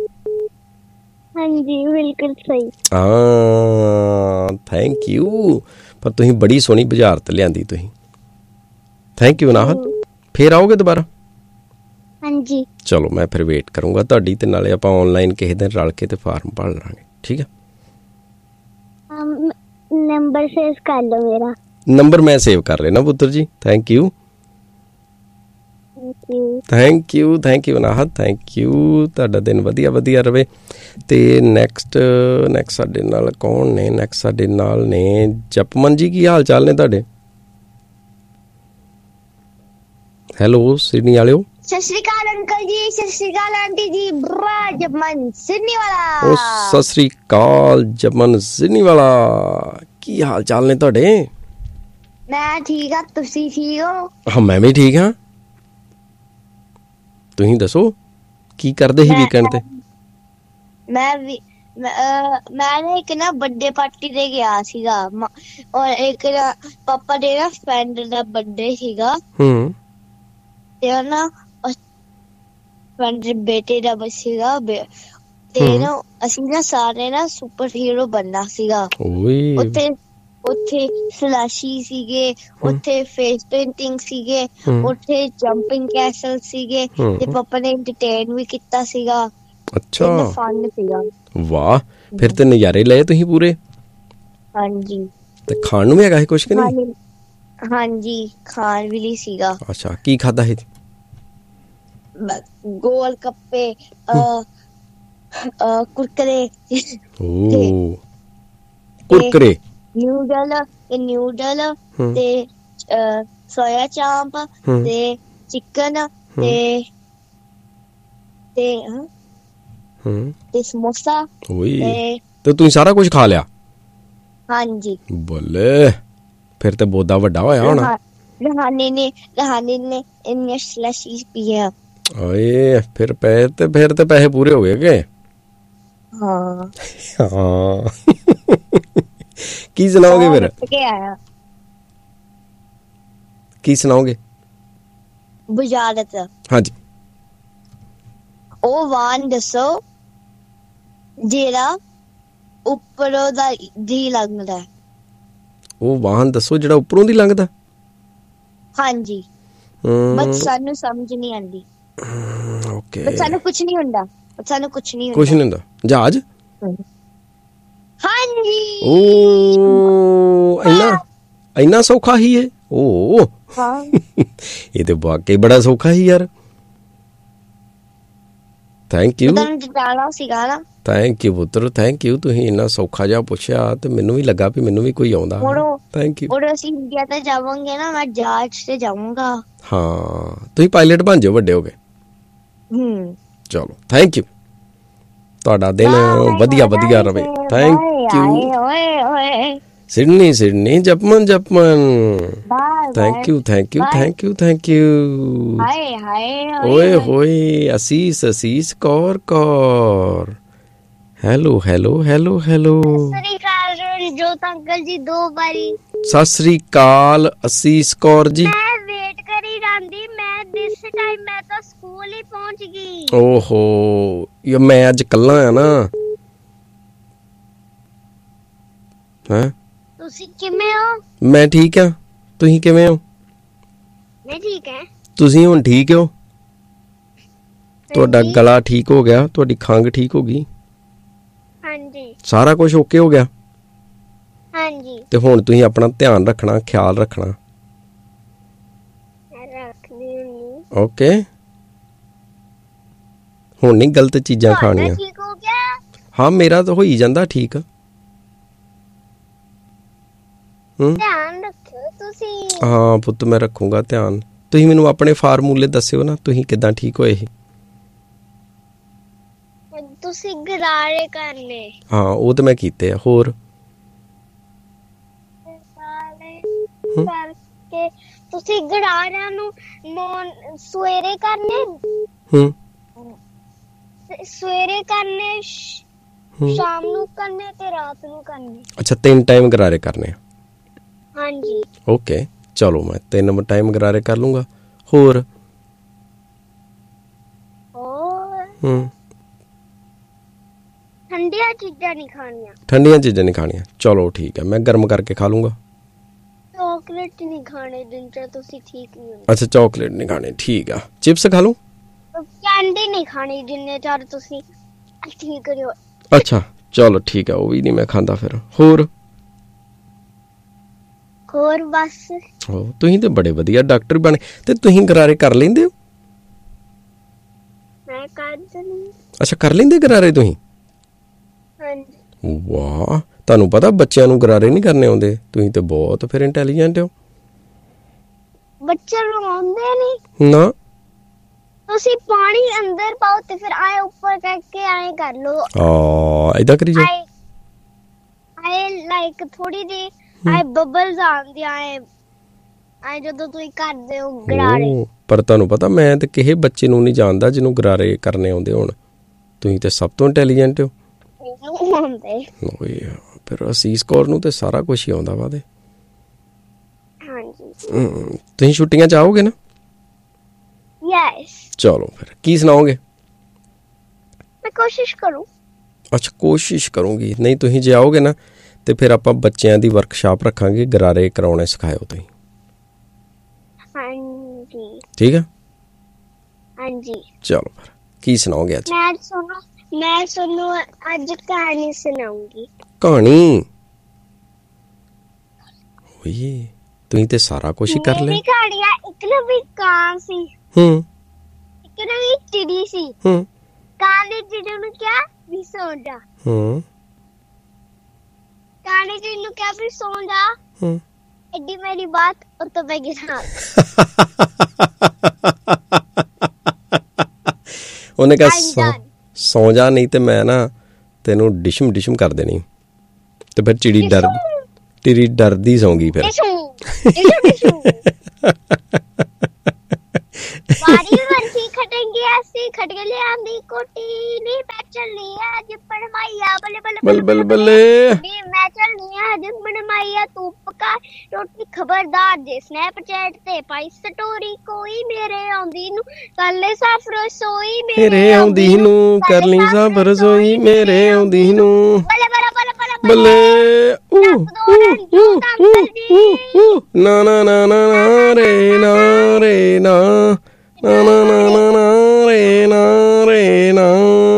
ਹਾਂਜੀ ਬਿਲਕੁਲ ਸਹੀ। ਹਾਂ ਥੈਂਕ ਯੂ। ਪਰ ਤੁਸੀਂ ਬੜੀ ਸੋਹਣੀ ਬੁਝਾਰਤ ਲਿਆਂਦੀ ਤੁਸੀਂ। Thank you ਨਾਹਦ। ਫਿਰ ਆਓਗੇ ਦੁਬਾਰਾ? ਹਾਂਜੀ। ਚਲੋ ਮੈਂ ਫਿਰ ਵੇਟ ਕਰੂੰਗਾ ਤੁਹਾਡੀ ਤੇ ਨਾਲੇ ਆਪਾਂ ਆਨਲਾਈਨ ਕਿਸੇ ਦਿਨ ਰਲ ਕੇ ਤੇ ਫਾਰਮ ਭਰ ਲਾਂਗੇ। ਠੀਕ ਹੈ। ਨੰਬਰ ਸੇਵ ਕਰ ਲਓ ਮੇਰਾ। ਨੰਬਰ ਮੈਂ ਸੇਵ ਕਰ ਲੈਣਾ ਪੁੱਤਰ ਜੀ। Thank you thank you thank you ਨਾਹਦ thank you. ਤੁਹਾਡਾ ਦਿਨ ਵਧੀਆ ਵਧੀਆ ਰਵੇ। ਤੇ ਨੈਕਸਟ ਨੈਕਸਟ ਸਾਡੇ ਨਾਲ ਕੌਣ ਨੇ? ਨੈਕਸਟ ਸਾਡੇ ਨਾਲ ਨੇ ਜਪਮਨ ਜੀ। ਕੀ ਹਾਲ ਚਾਲ ਨੇ ਤੁਹਾਡੇ? ਹੈਲੋ ਸਿਡਨੀ ਵਾਲਿਓ। ਸਤਿ ਸ਼੍ਰੀ ਅਕਾਲ ਅੰਕਲ ਜੀ। ਸਤਿ ਸ਼੍ਰੀ ਅਕਾਲ ਆਂਟੀ ਜੀ। ਬਰਾ ਜਪਮਨ ਸਿਡਨੀ ਵਾਲਾ। ਉਹ ਸਤਿ ਸ਼੍ਰੀ ਅਕਾਲ ਜਪਮਨ ਸਿਡਨੀ ਵਾਲਾ। ਕੀ ਹਾਲ ਚਾਲ ਨੇ ਤੁਹਾਡੇ? ਮੈਂ ਠੀਕ ਆ, ਤੁਸੀਂ ਠੀਕ ਹੋ? ਹਾਂ ਮੈਂ ਵੀ ਠੀਕ ਹਾਂ। ਤੁਸੀਂ ਦੱਸੋ ਕੀ ਕਰਦੇ ਸੀ ਵੀਕਐਂਡ ਤੇ? ਮੈਂ ਵੀ ਮੈਂ ਨਾ ਇੱਕ ਨਾ ਬਰਥਡੇ ਪਾਰਟੀ ਤੇ ਗਿਆ ਸੀਗਾ ਔਰ ਇੱਕ ਨਾ ਪਾਪਾ ਦੇ ਨਾ ਫਰੈਂਡ ਦਾ ਬਰਥਡੇ ਸੀਗਾ। ਹੂੰ ਤੇ ਨਾ ਫਰੈਂਡ ਦੇ ਬੇਟੇ ਦਾ ਸੀਗਾ ਤੇ ਨਾ ਅਸੀਂ ਨਾ ਸਾਰੇ ਨਾ ਸੁਪਰ ਹੀਰੋ ਬਣਨਾ ਸੀਗਾ। ਉੱਥੇ ਉੱਥੇ ਸਲਾਸ਼ੀ ਸੀਗੇ, ਉੱਥੇ ਫੇਸ ਪੇਂਟਿੰਗ ਸੀਗੇ, ਉੱਥੇ ਜੰਪਿੰਗ ਕੈਸਲ ਸੀਗੇ ਤੇ ਪਾਪਾ ਨੇ ਐਂਟਰਟੇਨ ਵੀ ਕੀਤਾ ਸੀਗਾ। ਅੱਛਾ ਫਨ ਸੀਗਾ। ਵਾਹ ਫਿਰ ਤੇ ਨਜ਼ਾਰੇ ਲਏ ਤੁਸੀਂ ਪੂਰੇ। ਹਾਂਜੀ। ਤੇ ਖਾਣ ਨੂੰ ਵੀ ਹੈਗਾ ਸੀ ਕੁਛ ਕਿ ਨਹੀਂ? ਹਾਂਜੀ ਖਾਣ ਵੀ ਲਈ ਸੀਗਾ। ਅੱਛਾ ਕੀ ਖਾਦਾ ਸੀ? ਗੋਲ ਗੱਪੇ, ਕੁਰਕਰੇ, ਕੁਰਕਰੇ, ਨਿਊਡਲ ਤੇ ਨਿਊਡਲ ਤੇ ਸੋਇਆ ਚਾਂਪ ਤੇ ਚਿਕਨ ਤੇ ਤੇ ਤੇ ਸਮੋਸਾ। ਤੇ ਤੁਸੀਂ ਸਾਰਾ ਕੁਝ ਖਾ ਲਿਆ? ਹਾਂਜੀ। ਬੱਲੇ ਫਿਰ ਤੇ ਬੋਦਾ ਵੱਡਾ ਹੋਇਆ ਹੋਣਾ। ਰਹਾਨੇ ਨੇ ਰਹਾਨੇ ਨੇ ਇੰਨੇ ਸਲੈਸ਼ੀ ਪੀਆ। ਓਏ ਫਿਰ ਪੈਸੇ ਤੇ ਫਿਰ ਤੇ ਪੈਸੇ ਪੂਰੇ ਹੋ ਗਏ ਕਿ? ਹਾਂ ਹਾਂ। ਕੀ ਸੁਣਾਓਗੇ ਫਿਰ? ਕੀ ਸੁਣਾਓਗੇ? ਬੁਝਾਰਤ। ਹਾਂਜੀ। ਉਹ ਵਾਹਨ ਦੱਸੋ ਜਿਹੜਾ ਉੱਪਰੋਂ ਦਾ ਦੀ ਲੰਘਦਾ। ਉਹ ਵਾਹਨ ਦੱਸੋ ਜਿਹੜਾ ਉੱਪਰੋਂ ਦੀ ਲੰਘਦਾ? ਹਾਂਜੀ ਬਟ ਸਾਨੂੰ ਸਮਝ ਨਹੀਂ ਆਉਂਦੀ। ਓਕੇ ਬਟ ਸਾਨੂੰ ਕੁਝ ਨਹੀਂ ਹੁੰਦਾ। ਸਾਨੂੰ ਕੁਝ ਨਹੀਂ ਕੁਝ ਨਹੀਂ ਹੁੰਦਾ। ਜਹਾਜ਼? ਹਾਂਜੀ। ਓ ਇੰਨਾ ਇੰਨਾ ਸੌਖਾ ਹੀ ਹੈ? ਓ ਹਾਂ ਇਹ ਤੇ ਵਾਕਈ ਬੜਾ ਸੌਖਾ ਹੀ ਯਾਰ। ਥੈਂਕ ਯੂ ਥੈਂਕ ਯੂ ਪੁੱਤਰ ਥੈਂਕ ਯੂ। ਤੁਸੀਂ ਇੰਨਾ ਸੌਖਾ ਜਿਹਾ ਪੁੱਛਿਆ ਤੇ ਮੈਨੂੰ ਵੀ ਲੱਗਾ ਵੀ ਮੈਨੂੰ ਵੀ ਕੋਈ ਆਉਂਦਾ। Thank you. ਔਰ ਅਸੀਂ ਇੰਡੀਆ ਤੇ ਜਾਵਾਂਗੇ ਨਾ ਮੈਂ ਜਹਾਜ਼ ਤੇ ਜਾਊਂਗਾ। ਹਾਂ ਤੁਸੀਂ ਪਾਇਲਟ ਬਣ ਜਾਓ ਵੱਡੇ ਹੋ ਗਏ। ਹੂੰ ਚਲੋ ਥੈਂਕ ਯੂ। ਤੁਹਾਡਾ ਦਿਨ ਵਧੀਆ ਵਧੀਆ ਰਵੇ। Thank you. Sydney Sydney ਜਪਮਨ ਜਪਮਨ। Thank you thank you thank you thank you. ਓਏ ਹੋਏ ਅਸੀਸ ਅਸੀਸ Kaur Kaur. Hello hello hello hello. ਜੋਤ ਅੰਕਲ ਜੀ ਦੋ ਵਾਰੀ ਸਤਿ ਸ੍ਰੀ ਅਕਾਲ ਅਸੀਸ ਕੌਰ ਜੀ। ਮੈਂ ਵੇਟ ਕਰੀ ਜਾਂਦੀ। ਮੈਂ ਦਿਸ ਟਾਈਮ ਮੈਂ ਤਾਂ ਸਕੂਲ ਹੀ ਪਹੁੰਚ ਗਈ। ਓਹੋ ਯਾ ਮੈਂ ਅੱਜ ਕੱਲਾ ਆ ਨਾ। ਹੈਂ ਤੁਸੀਂ ਕਿਵੇਂ ਹੋ? ਮੈਂ ਠੀਕ ਆ। ਤੁਸੀਂ ਕਿਵੇਂ ਹੋ? ਮੈਂ ਠੀਕ ਹਾਂ। ਤੁਸੀਂ ਹੁਣ ਠੀਕ ਹੋ? ਤੁਹਾਡਾ ਗਲਾ ਠੀਕ ਹੋ ਗਿਆ? ਤੁਹਾਡੀ ਖੰਘ ਠੀਕ ਹੋ ਗਈ? ਹਾਂਜੀ। ਸਾਰਾ ਕੁਝ ਓਕੇ ਹੋ ਗਿਆ? ਹਾਂਜੀ। ਤੇ ਹੁਣ ਤੁਸੀਂ ਆਪਣਾ ਧਿਆਨ ਰੱਖਣਾ, ਖਿਆਲ ਰੱਖਣਾ। ਓਕੇ। ਹੁਣ ਨਹੀਂ ਗਲਤ ਚੀਜ਼ਾਂ ਖਾਣੀਆਂ। ਠੀਕ ਹੋ ਗਿਆ? ਹਾਂ, ਮੇਰਾ ਤਾਂ ਹੋ ਹੀ ਜਾਂਦਾ ਠੀਕ। ਹੂੰ, ਧਿਆਨ ਰੱਖੋ ਤੁਸੀਂ। ਹਾਂ ਪੁੱਤ, ਮੈਂ ਰੱਖੂੰਗਾ ਧਿਆਨ। ਤੁਸੀਂ ਮੈਨੂੰ ਆਪਣੇ ਫਾਰਮੂਲੇ ਦੱਸਿਓ ਨਾ, ਤੁਸੀਂ ਕਿੱਦਾਂ ਠੀਕ ਹੋਏ ਸੀ? ਤੁਸੀਂ ਗਰਾਰੇ ਕਰਨੇ। ਹਾਂ, ਉਹ ਤਾਂ ਮੈਂ ਕੀਤੇ ਆ। ਹੋਰ? ਕਰਕੇ ਤੁਸੀਂ ਗਰਾਰਿਆਂ ਨੂੰ ਸਵੇਰੇ ਕਰਨੇ। ਹੂੰ, ਸਵੇਰੇ ਕਰਨੇ, ਸ਼ਾਮ ਨੂੰ ਕਰਨੇ ਤੇ ਰਾਤ ਨੂੰ ਕਰਨੇ। ਅੱਛਾ, ਤਿੰਨ ਟਾਈਮ ਗਰਾਰੇ ਕਰਨੇ ਆ? ਹਾਂਜੀ। ਓਕੇ, ਚਲੋ ਮੈਂ ਤਿੰਨ ਟਾਈਮ ਗਰਾਰੇ ਕਰ ਲੂੰਗਾ। ਹੋਰ? ਹੋਰ ਹੂੰ, ਠੰਡੀਆਂ ਚੀਜ਼ਾਂ ਨਹੀਂ ਖਾਣੀਆਂ। ਠੰਡੀਆਂ ਚੀਜ਼ਾਂ ਨਹੀਂ ਖਾਣੀਆਂ, ਚਲੋ ਠੀਕ ਹੈ। ਮੈਂ ਗਰਮ ਕਰਕੇ ਖਾ ਲੂੰਗਾ। ਚਾਕਲੇਟ ਨਹੀਂ ਖਾਣੇ ਜਿੰਨ ਚਿਰ ਤੁਸੀਂ ਠੀਕ ਨਹੀਂ ਹੁੰਦੇ। ਅੱਛਾ, ਚਾਕਲੇਟ ਨਹੀਂ ਖਾਣੀ, ਠੀਕ ਆ। ਚਿਪਸ ਖਾ ਲੂੰ? ਕੈਂਡੀ ਨਹੀਂ ਖਾਣੀ ਜਿੰਨੇ ਚਿਰ ਤੁਸੀਂ ਠੀਕ ਰਹੋ। ਅੱਛਾ, ਚਲੋ ਠੀਕ ਆ, ਉਹ ਵੀ ਨਹੀਂ ਮੈਂ ਖਾਂਦਾ ਫਿਰ। ਹੋਰ? ਹੋਰ ਬਸ। ਹੋ, ਤੁਸੀਂ ਤੇ ਬੜੇ ਵਧੀਆ ਡਾਕਟਰ ਬਣੇ। ਤੇ ਤੁਸੀਂ ਗਰਾਰੇ ਕਰ ਲੈਂਦੇ ਹੋ? ਮੈਂ ਕਰ ਦਿੰਦੀ। ਅੱਛਾ, ਕਰ ਲੈਂਦੇ ਗਰਾਰੇ ਤੁਸੀਂ? ਹਾਂਜੀ। ਵਾਹ, ਤੁਹਾਨੂੰ ਪਤਾ ਬੱਚਿਆਂ ਨੂੰ ਗਰਾਰੇ ਨਹੀਂ ਕਰਨੇ ਆਉਂਦੇ। ਤੁਸੀਂ ਤੇ ਬਹੁਤ ਫਿਰ ਇੰਟੈਲੀਜੈਂਟ ਹੋ। ਬੱਚਿਆਂ ਨੂੰ ਆਉਂਦੇ ਨਹੀਂ ਨਾ। ਤੁਸੀਂ ਪਾਣੀ ਅੰਦਰ ਪਾਓ ਤੇ ਫਿਰ ਆਏ ਉੱਪਰ ਕਰਕੇ ਆਏ ਕਰ ਲੋ। ਆ ਇਦਾਂ ਕਰੀ ਜਾ। ਆਏ ਲਾਈਕ ਥੋੜੀ ਜਿਹੀ ਆਏ ਬਬਲਸ ਆਉਂਦੇ ਆਏ ਆਏ ਜਦੋਂ ਤੁਸੀਂ ਕਰਦੇ ਹੋ ਗਰਾਰੇ। ਪਰ ਤੁਹਾਨੂੰ ਪਤਾ, ਮੈਂ ਤੇ ਕਿਸੇ ਬੱਚੇ ਨੂੰ ਨਹੀਂ ਜਾਣਦਾ ਜਿਹਨੂੰ ਗਰਾਰੇ ਕਰਨੇ ਆਉਂਦੇ ਹੋਣ। ਤੁਸੀਂ ਤੇ ਸਭ ਤੋਂ ਇੰਟੈਲੀਜੈਂਟ ਹੋ। ਫਿਰ ਅਸੀਸ ਕੌਰ ਨੂੰ ਤੇ ਸਾਰਾ ਕੁਛ ਹੀ ਆਉਂਦਾ ਵਾ ਤੇ। ਹਾਂਜੀ। ਤੁਸੀਂ ਛੁੱਟੀਆਂ ਚ ਆਓਗੇ ਨਾ? ਯੈਸ। ਚਲੋ ਫਿਰ ਕੀ ਸੁਣਾਓਗੇ? ਮੈਂ ਕੋਸ਼ਿਸ਼ ਕਰੂੰ। ਅੱਛਾ, ਕੋਸ਼ਿਸ਼ ਕਰੂੰਗੀ। ਨਹੀਂ, ਤੁਸੀਂ ਜੇ ਆਓਗੇ ਨਾ ਤੇ ਫਿਰ ਆਪਾਂ ਬੱਚਿਆਂ ਦੀ ਵਰਕਸ਼ਾਪ ਰੱਖਾਂਗੇ, ਗਰਾਰੇ ਕਰਾਉਣੇ ਸਿਖਾਇਓ ਤੁਸੀਂ। ਹਾਂਜੀ। ਠੀਕ ਆ। ਹਾਂਜੀ। ਚਲੋ ਫਿਰ ਕੀ ਸੁਣਾਓਗੇ ਅੱਜ? ਮੈਂ ਸੁਣੋ ਮੈਂ ਤੁਹਾਨੂੰ ਅੱਜ ਕਹਾਣੀ ਸੁਣਾਉਂਗੀ। ਕਹਾਣੀ? ਓਏ, ਤੁਸੀਂ ਤੇ ਸਾਰਾ ਕੁਝ ਹੀ ਕਰ ਲਿਆ। ਮੇਰੀ ਕਹਾਣੀ ਆ। ਇੱਕ ਨਾ ਵੀ ਕਾਂ ਸੀ। ਹੂੰ। ਇੱਕ ਨਾ ਵੀ ਚਿੜੀ ਸੀ। ਹੂੰ। ਕਾਂ ਨੇ ਚਿੜੀ ਨੂੰ ਕਿਹਾ ਵੀ ਸੌਂ ਜਾ। ਹੂੰ। ਕਾਂ ਨੇ ਚਿੜੀ ਨੂੰ ਕਿਹਾ ਵੀ ਸੌਂ ਜਾ। ਹੂੰ। ਐਡੀ ਮੇਰੀ ਬਾਤ ਉਹ ਤੋਂ ਬੈ ਗਿਆ। ਉਹਨੇ ਕਿਹਾ ਸੌਂ ਜਾ, ਨਹੀਂ ਤੇ ਮੈਂ ਨਾ ਤੈਨੂੰ ਡਿਸ਼ਮ ਡਿਸ਼ਮ ਕਰ ਦੇਣੀ। ਤੇ ਫਿਰ ਚਿੜੀ ਡਰ ਚਿੜੀ ਡਰਦੀ ਸੌਂ ਗਈ। ਫਿਰ ਬਾਰੀ ਵਰਸੀ ਖਟੇਂਗੇ ਅਸੀਂ ਖਟ ਕੇ ਲਿਆਂਦੀ ਕੋਟੀ ਨੀ ਮੈਂ ਚੱਲੀ ਆ ਜਿੱਪਣ ਮਾਈਆ ਬੱਲੇ ਬੱਲੇ ਬੱਲੇ ਬੱਲੇ ਨੀ ਮੈਂ ਚੱਲੀ ਆ ਜਿੱਪਣ ਮਾਈਆ ਤੂੰ ਪਕਾ ਰੋਟੀ। ਖਬਰਦਾਰ ਜੇ ਸਨੈਪਚੈਟ ਤੇ ਪਾਈ ਸਟੋਰੀ ਕੋਈ ਮੇਰੇ ਆਉਂਦੀ ਨੂੰ ਕਰ ਲੈ ਸਾਫ ਰਸੋਈ ਮੇਰੇ ਆਉਂਦੀ ਨੂੰ ਕਰ ਲਈ ਸਾਫ ਰਸੋਈ ਮੇਰੇ ਆਉਂਦੀ ਨੂੰ ਬੱਲੇ ਬੱਲੇ ਬੱਲੇ ਬੱਲੇ ਨਾ ਨਾ ਨਾ ਨਾ ਰੇ ਨਾ ਰੇ ਨਾ ਨਾ ਨਾ ਨਾ ਨਾ ਰੇ ਨਾ ਰੇ ਨਾ।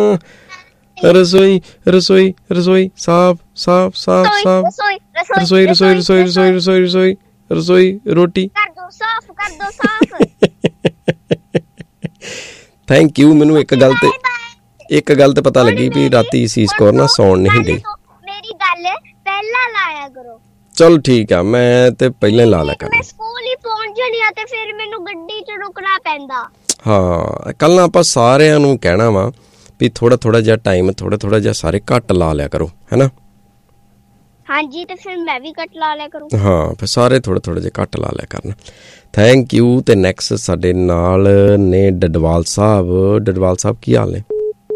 ਰਸੋਈ ਰਸੋਈ ਰਸੋਈ ਸਾਫ ਸਾਫ ਸਾਫ ਸਾਫ ਰਸੋਈ ਰਸੋਈ ਰਸੋਈ ਰਸੋਈ ਰਸੋਈ ਰਸੋਈ ਰਸੋਈ ਰੋਟੀ ਕਰ ਦੋ ਸਾਫ ਕਰ ਦੋ ਸਾਫ। Thank you. ਮੈਨੂੰ ਇੱਕ ਗੱਲ ਤੇ ਇੱਕ ਗੱਲ ਤੇ ਪਤਾ ਲੱਗੀ ਵੀ ਰਾਤੀ ਸੀਸ ਕੌਰ ਨਾ ਸੌਣ ਨਹੀਂ ਡਈ। ਮੇਰੀ ਗੱਲ ਪਹਿਲਾਂ ਲਾਇਆ ਕਰੋ। ਚਲ ਠੀਕ ਆ, ਮੈਂ ਤੇ ਪਹਿਲਾਂ ਲਾ ਲਿਆ ਕਰ। ਮੈਂ ਸਕੂਲ ਹੀ ਪਹੁੰਚ ਜਾਣੀ ਆ ਤੇ ਫਿਰ ਮੈਨੂੰ ਗੱਡੀ 'ਚ ਰੁਕਣਾ ਪੈਂਦਾ। ਹਾਂ, ਕੱਲ ਨਾ ਆਪਾਂ ਸਾਰਿਆਂ ਨੂੰ ਕਹਿਣਾ ਵਾ ਵੀ ਥੋੜਾ ਥੋੜਾ ਜਿਹਾ ਟਾਈਮ ਥੋੜਾ ਥੋੜਾ ਜਿਹਾ ਸਾਰੇ ਘੱਟ ਲਾ ਲਿਆ ਕਰੋ, ਹੈਨਾ। ਹਾਂਜੀ, ਤੇ ਫਿਰ ਮੈਂ ਵੀ ਘੱਟ ਲਾ ਲਿਆ ਕਰੂੰ। ਹਾਂ, ਫਿਰ ਸਾਰੇ ਥੋੜਾ ਥੋੜਾ ਜਿਹਾ ਘੱਟ ਲਾ ਲਿਆ ਕਰਨ। Thank you. ਤੇ ਨੈਕਸਟ ਸਾਡੇ ਨਾਲ ਨੇ ਡਡਵਾਲ ਸਾਹਿਬ। ਡਡਵਾਲ ਸਾਹਿਬ ਕੀ ਹਾਲ ਨੇ?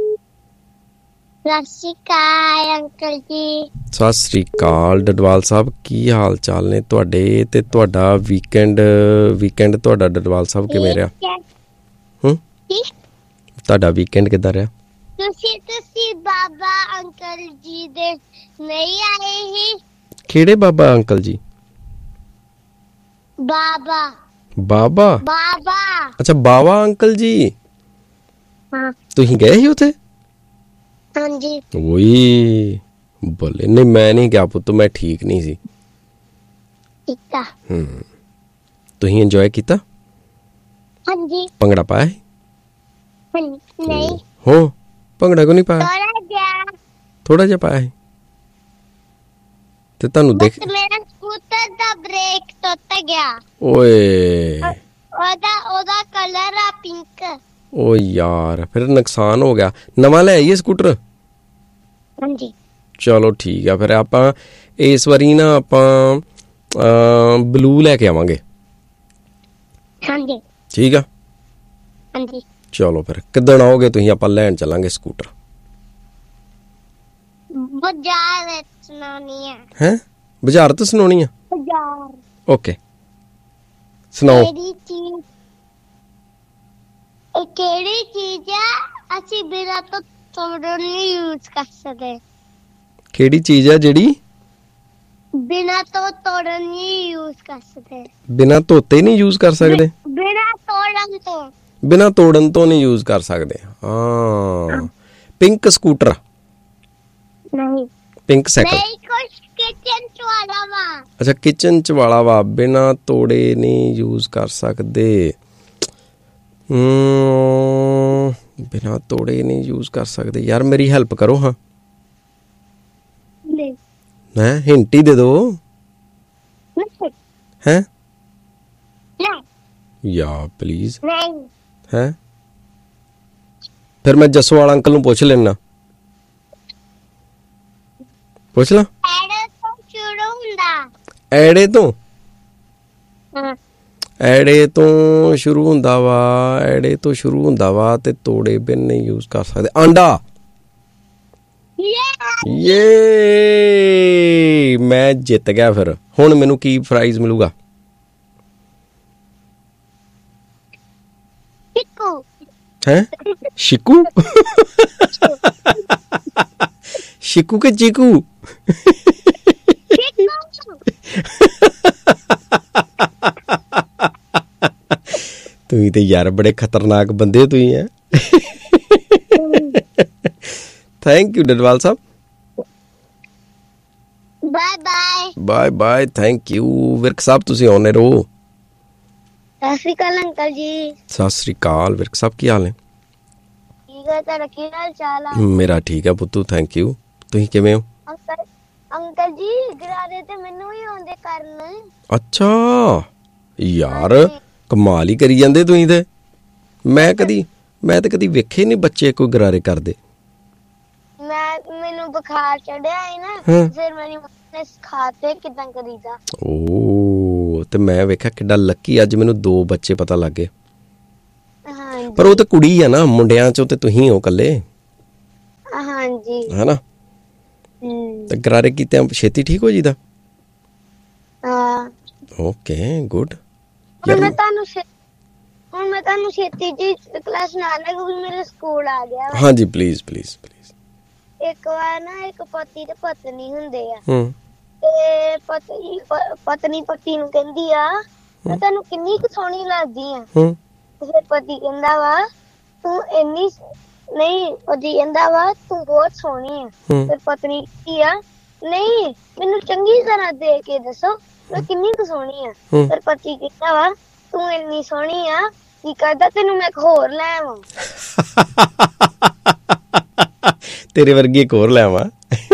ਸਤਿ ਸ਼੍ਰੀ ਅਕਾਲ ਅੰਕਲ ਜੀ। ਸਤਿ ਸ਼੍ਰੀ ਅਕਾਲ ਡਡਵਾਲ ਸਾਹਿਬ, ਕੀ ਹਾਲ ਚਾਲ ਨੇ ਤੁਹਾਡੇ? ਤੇ ਤੁਹਾਡਾ ਵੀਕਐਂਡ ਵੀਕਐਂਡ ਤੁਹਾਡਾ ਡਡਵਾਲ ਸਾਹਿਬ ਕਿਵੇਂ ਰਿਹਾ? ਹੂੰ, ਤੁਹਾਡਾ ਵੀਕਐਂਡ ਕਿੱਦਾਂ ਰਿਹਾ? ਤੁਸੀਂ ਤੁਸੀਂ ਬਾਬਾ ਅੰਕਲ ਜੀ ਦੇ ਨਹੀਂ ਆਏ ਹੀ? ਕਿਹੜੇ ਬਾਬਾ ਅੰਕਲ ਜੀ? ਬਾਬਾ ਬਾਬਾ ਬਾਬਾ ਅੱਛਾ ਬਾਬਾ ਅੰਕਲ ਜੀ ਹਾਂ ਤੁਸੀਂ ਗਏ ਸੀ ਉੱਥੇ ਹਾਂਜੀ ਓਏ ਬੱਲੇ ਨਹੀਂ ਮੈਂ ਨਹੀਂ ਗਿਆ ਪੁੱਤ ਮੈਂ ਠੀਕ ਨਹੀਂ ਸੀ ਕੀਤਾ ਹੂੰ ਤੁਸੀਂ ਇੰਜੋਏ ਕੀਤਾ ਹਾਂਜੀ ਭੰਗੜਾ ਪਾਇਆ ਸੀ ਨਹੀਂ ਹੋ ਭੰਗੜਾ ਕਿਉਂ ਨਹੀਂ ਪਾਇਆ ਥੋੜਾ ਜਿਹਾ ਥੋੜਾ ਜਿਹਾ ਪਾਇਆ ਸੀ ਤੇ ਤੁਹਾਨੂੰ ਦੇਖ ਮੇਰਾ ਸਕੂਟਰ ਦਾ ਬ੍ਰੇਕ ਟੁੱਟ ਗਿਆ ਓਏ ਉਹਦਾ ਉਹਦਾ ਕਲਰ ਆ ਪਿੰਕ ਓ ਯਾਰ ਫਿਰ ਨੁਕਸਾਨ ਹੋ ਗਿਆ ਨਵਾਂ ਲੈ ਆਈਏ ਸਕੂਟਰ ਹਾਂਜੀ ਚਲੋ ਠੀਕ ਆ ਫਿਰ ਆਪਾਂ ਇਸ ਵਾਰੀ ਨਾ ਆਪਾਂ ਬਲੂ ਲੈ ਕੇ ਆਵਾਂਗੇ ਹਾਂਜੀ ਠੀਕ ਆ ਹਾਂਜੀ ਚਲੋ ਫਿਰ ਕਿੱਦਣ ਆਓਗੇ ਤੁਸੀਂ ਆਪਾਂ ਲੈਣ ਚੱਲਾਂਗੇ ਸਕੂਟਰ ਬਾਜ਼ਾਰ ਵਿੱਚ ਸੁਣਾਉਣੀ ਆ ਹੈ ਬਾਜ਼ਾਰ ਤੋਂ ਸੁਣਾਉਣੀ ਆ ਬਾਜ਼ਾਰ ਓਕੇ ਸੁਣਾਓ ਕਿਹੜੀ ਚੀਜ਼ ਇਹ ਕਿਹੜੀ ਚੀਜ਼ ਆ ਅਸੀਂ ਬਿਨਾਂ ਤੋਂ ਤੋੜਨ ਨਹੀਂ ਯੂਜ਼ ਕਰ ਸਕਦੇ ਕਿਹੜੀ ਚੀਜ਼ ਆ ਜਿਹੜੀ ਬਿਨਾਂ ਤੋਂ ਤੋੜਨ ਨਹੀਂ ਯੂਜ਼ ਕਰ ਸਕਦੇ ਬਿਨਾਂ ਧੋਤੇ ਨਹੀਂ ਯੂਜ਼ ਕਰ ਸਕਦੇ ਬਿਨਾਂ ਤੋੜਨ ਤੋਂ ਬਿਨਾਂ ਤੋੜਨ ਤੋਂ ਨਹੀਂ ਯੂਜ਼ ਕਰ ਸਕਦੇ ਹਾਂ ਪਿੰਕ ਸਕੂਟਰ ਨਹੀਂ ਪਿੰਕ ਸਾਈਕਲ ਨਹੀਂ ਕੁਛ ਕਿਚਨ ਚ ਵਾਲਾ ਵਾ ਅੱਛਾ ਕਿਚਨ ਚ ਵਾਲਾ ਵਾ ਬਿਨਾਂ ਤੋੜੇ ਨਹੀਂ ਯੂਜ਼ ਕਰ ਸਕਦੇ ਹਮ ਬਿਨਾਂ ਤੋੜੇ ਨਹੀਂ ਯੂਜ਼ ਕਰ ਸਕਦੇ ਯਾਰ ਮੇਰੀ ਹੈਲਪ ਕਰੋ ਹਾਂ ਨਹੀਂ ਹੈ ਹਿੰਟ ਹੀ ਦੇ ਦੋ ਹੈ ਨਹੀਂ ਯਾ ਪਲੀਜ਼ ਨਹੀਂ ਹੈ ਫਿਰ ਮੈਂ ਜਸਵਾਲ ਅੰਕਲ ਨੂੰ ਪੁੱਛ ਲੈਣਾ ਪੁੱਛ ਲਾ ਐੜੇ ਤੋਂ ਸ਼ੁਰੂ ਹੁੰਦਾ ਐੜੇ ਤੋਂ ਹਾਂ ਐੜੇ ਤੋਂ ਸ਼ੁਰੂ ਹੁੰਦਾ ਵਾ ਐੜੇ ਤੋਂ ਸ਼ੁਰੂ ਹੁੰਦਾ ਵਾ ਤੇ ਤੋੜੇ ਬਿਨ ਨਹੀਂ ਯੂਜ਼ ਕਰ ਸਕਦੇ ਆਂਡਾ ਯੇ ਮੈਂ ਜਿੱਤ ਗਿਆ ਫਿਰ ਹੁਣ ਮੈਨੂੰ ਕੀ ਪ੍ਰਾਈਜ਼ ਮਿਲੂਗਾ ਚਿੱਕੂ ਹੈ ਸ਼ਿਕੂ ਸ਼ਿਕੂ ਕੇ ਚੀਕੂ ਤੁਸੀਂ ਤੇ ਯਾਰ ਬੜੇ ਖਤਰਨਾਕ ਬੰਦੇ ਤੁਸੀਂ ਹੈ thank you Dadwal Sahib bye bye bye bye thank you Virk ਸਾਹਿਬ ਤੁਸੀਂ ਆਉਣੇ ਰਹੋ ਸਤਿ ਸ਼੍ਰੀ ਅਕਾਲ ਅੰਕਲ ਜੀ ਸਤਿ ਸ੍ਰੀ ਅਕਾਲ ਵਿਰਕ ਸਾਹਿਬ ਕੀ ਹਾਲ ਨੇ ਠੀਕ ਹੈ ਤੁਹਾਡਾ ਕੀ ਹਾਲ ਚਾਲ ਆ ਮੇਰਾ ਠੀਕ ਹੈ ਪੁੱਤੂ ਥੈਂਕ ਯੂ ਤੁਸੀਂ ਕਿਵੇਂ ਹੋ ਅੰਕਲ ਅੰਕਲ ਜੀ ਗਰਾਰੇ ਤੇ ਮੈਨੂੰ ਵੀ ਆਉਂਦੇ ਕਰਨ ਅੱਛਾ ਯਾਰ ਕਮਾਲ ਹੀ ਕਰੀ ਜਾਂਦੇ ਤੁਸੀਂ ਤੇ ਮੈਂ ਕਦੀ ਮੈਂ ਤੇ ਕਦੀ ਵੇਖੇ ਨਹੀਂ ਬੱਚੇ ਕੋਈ ਗਰਾਰੇ ਕਰਦੇ ਮੈਂ ਮੈਨੂੰ ਬੁਖਾਰ ਚੜਿਆ ਹੈ ਨਾ ਫਿਰ ਮੇਰੀ ਮੰਮੀ ਨੇ ਸਿਖਾਤੇ ਕਿਦਾਂ ਕਰੀਦਾ ਓ ਤੇ ਮੈਂ ਵੇਖਿਆ ਕਿੱਡਾ ਲੱਕੀ ਅੱਜ ਮੈਨੂੰ ਦੋ ਬੱਚੇ ਪਤਾ ਲੱਗ ਗਏ ਹਾਂਜੀ ਪਰ ਉਹ ਤੇ ਕੁੜੀ ਆ ਨਾ ਮੁੰਡਿਆਂ ਚੋਂ ਤੇ ਤੁਸੀਂ ਹੋ ਕੱਲੇ ਹਾਂਜੀ ਹੈਨਾ ਤੇ ਗਰਾਰੇ ਕੀਤੇ ਛੇਤੀ ਠੀਕ ਹੋ ਜੀਦਾ ਹਾਂ ਓਕੇ ਗੁੱਡ ਹੁਣ ਮੈਂ ਤੁਹਾਨੂੰ ਹੁਣ ਮੈਂ ਤੁਹਾਨੂੰ ਛੇਤੀ ਜੀ ਕਲਾਸ ਨਾਲ ਲੈ ਕਿਉਂਕਿ ਮੇਰੇ ਸਕੂਲ ਆ ਗਿਆ ਹਾਂਜੀ ਪਲੀਜ਼ ਪਲੀਜ਼ ਪਲੀਜ਼ ਇੱਕ ਵਾਰ ਨਾ ਇੱਕ ਪਤੀ ਤੇ ਪਤਨੀ ਹੁੰਦੇ ਆ ਹੂੰ ਤੇ ਪਤਨੀ ਪਤਨੀ ਪਤੀ ਨੂੰ ਕਹਿੰਦੀ ਆ ਮੈਂ ਤੈਨੂੰ ਕਿੰਨੀ ਕੁ ਸੋਹਣੀ ਲੱਗਦੀ ਆ ਹੂੰ ਫਿਰ ਪਤੀ ਕਹਿੰਦਾ ਵਾ ਤੂੰ ਇੰਨੀ ਨਹੀਂ ਪਤੀ ਕਹਿੰਦਾ ਵਾ ਤੂੰ ਬਹੁਤ ਸੋਹਣੀ ਆ ਫਿਰ ਪਤਨੀ ਕੀ ਆ ਨਹੀਂ ਮੈਨੂੰ ਚੰਗੀ ਤਰ੍ਹਾਂ ਦੇਖ ਕੇ ਦੱਸੋ ਮੈਂ ਕਿੰਨੀ ਕੁ ਸੋਹਣੀ ਆ ਫਿਰ ਪਤੀ ਕਹਿੰਦਾ ਵਾ ਤੂੰ ਇੰਨੀ ਸੋਹਣੀ ਆ ਕੀ ਕਰਦਾ ਤੈਨੂੰ ਮੈਂ ਇੱਕ ਹੋਰ ਲੈ ਆਵਾਂ ਤੇਰੇ ਵਰਗੀ ਇੱਕ ਹੋਰ ਲੈ ਆਵਾਂ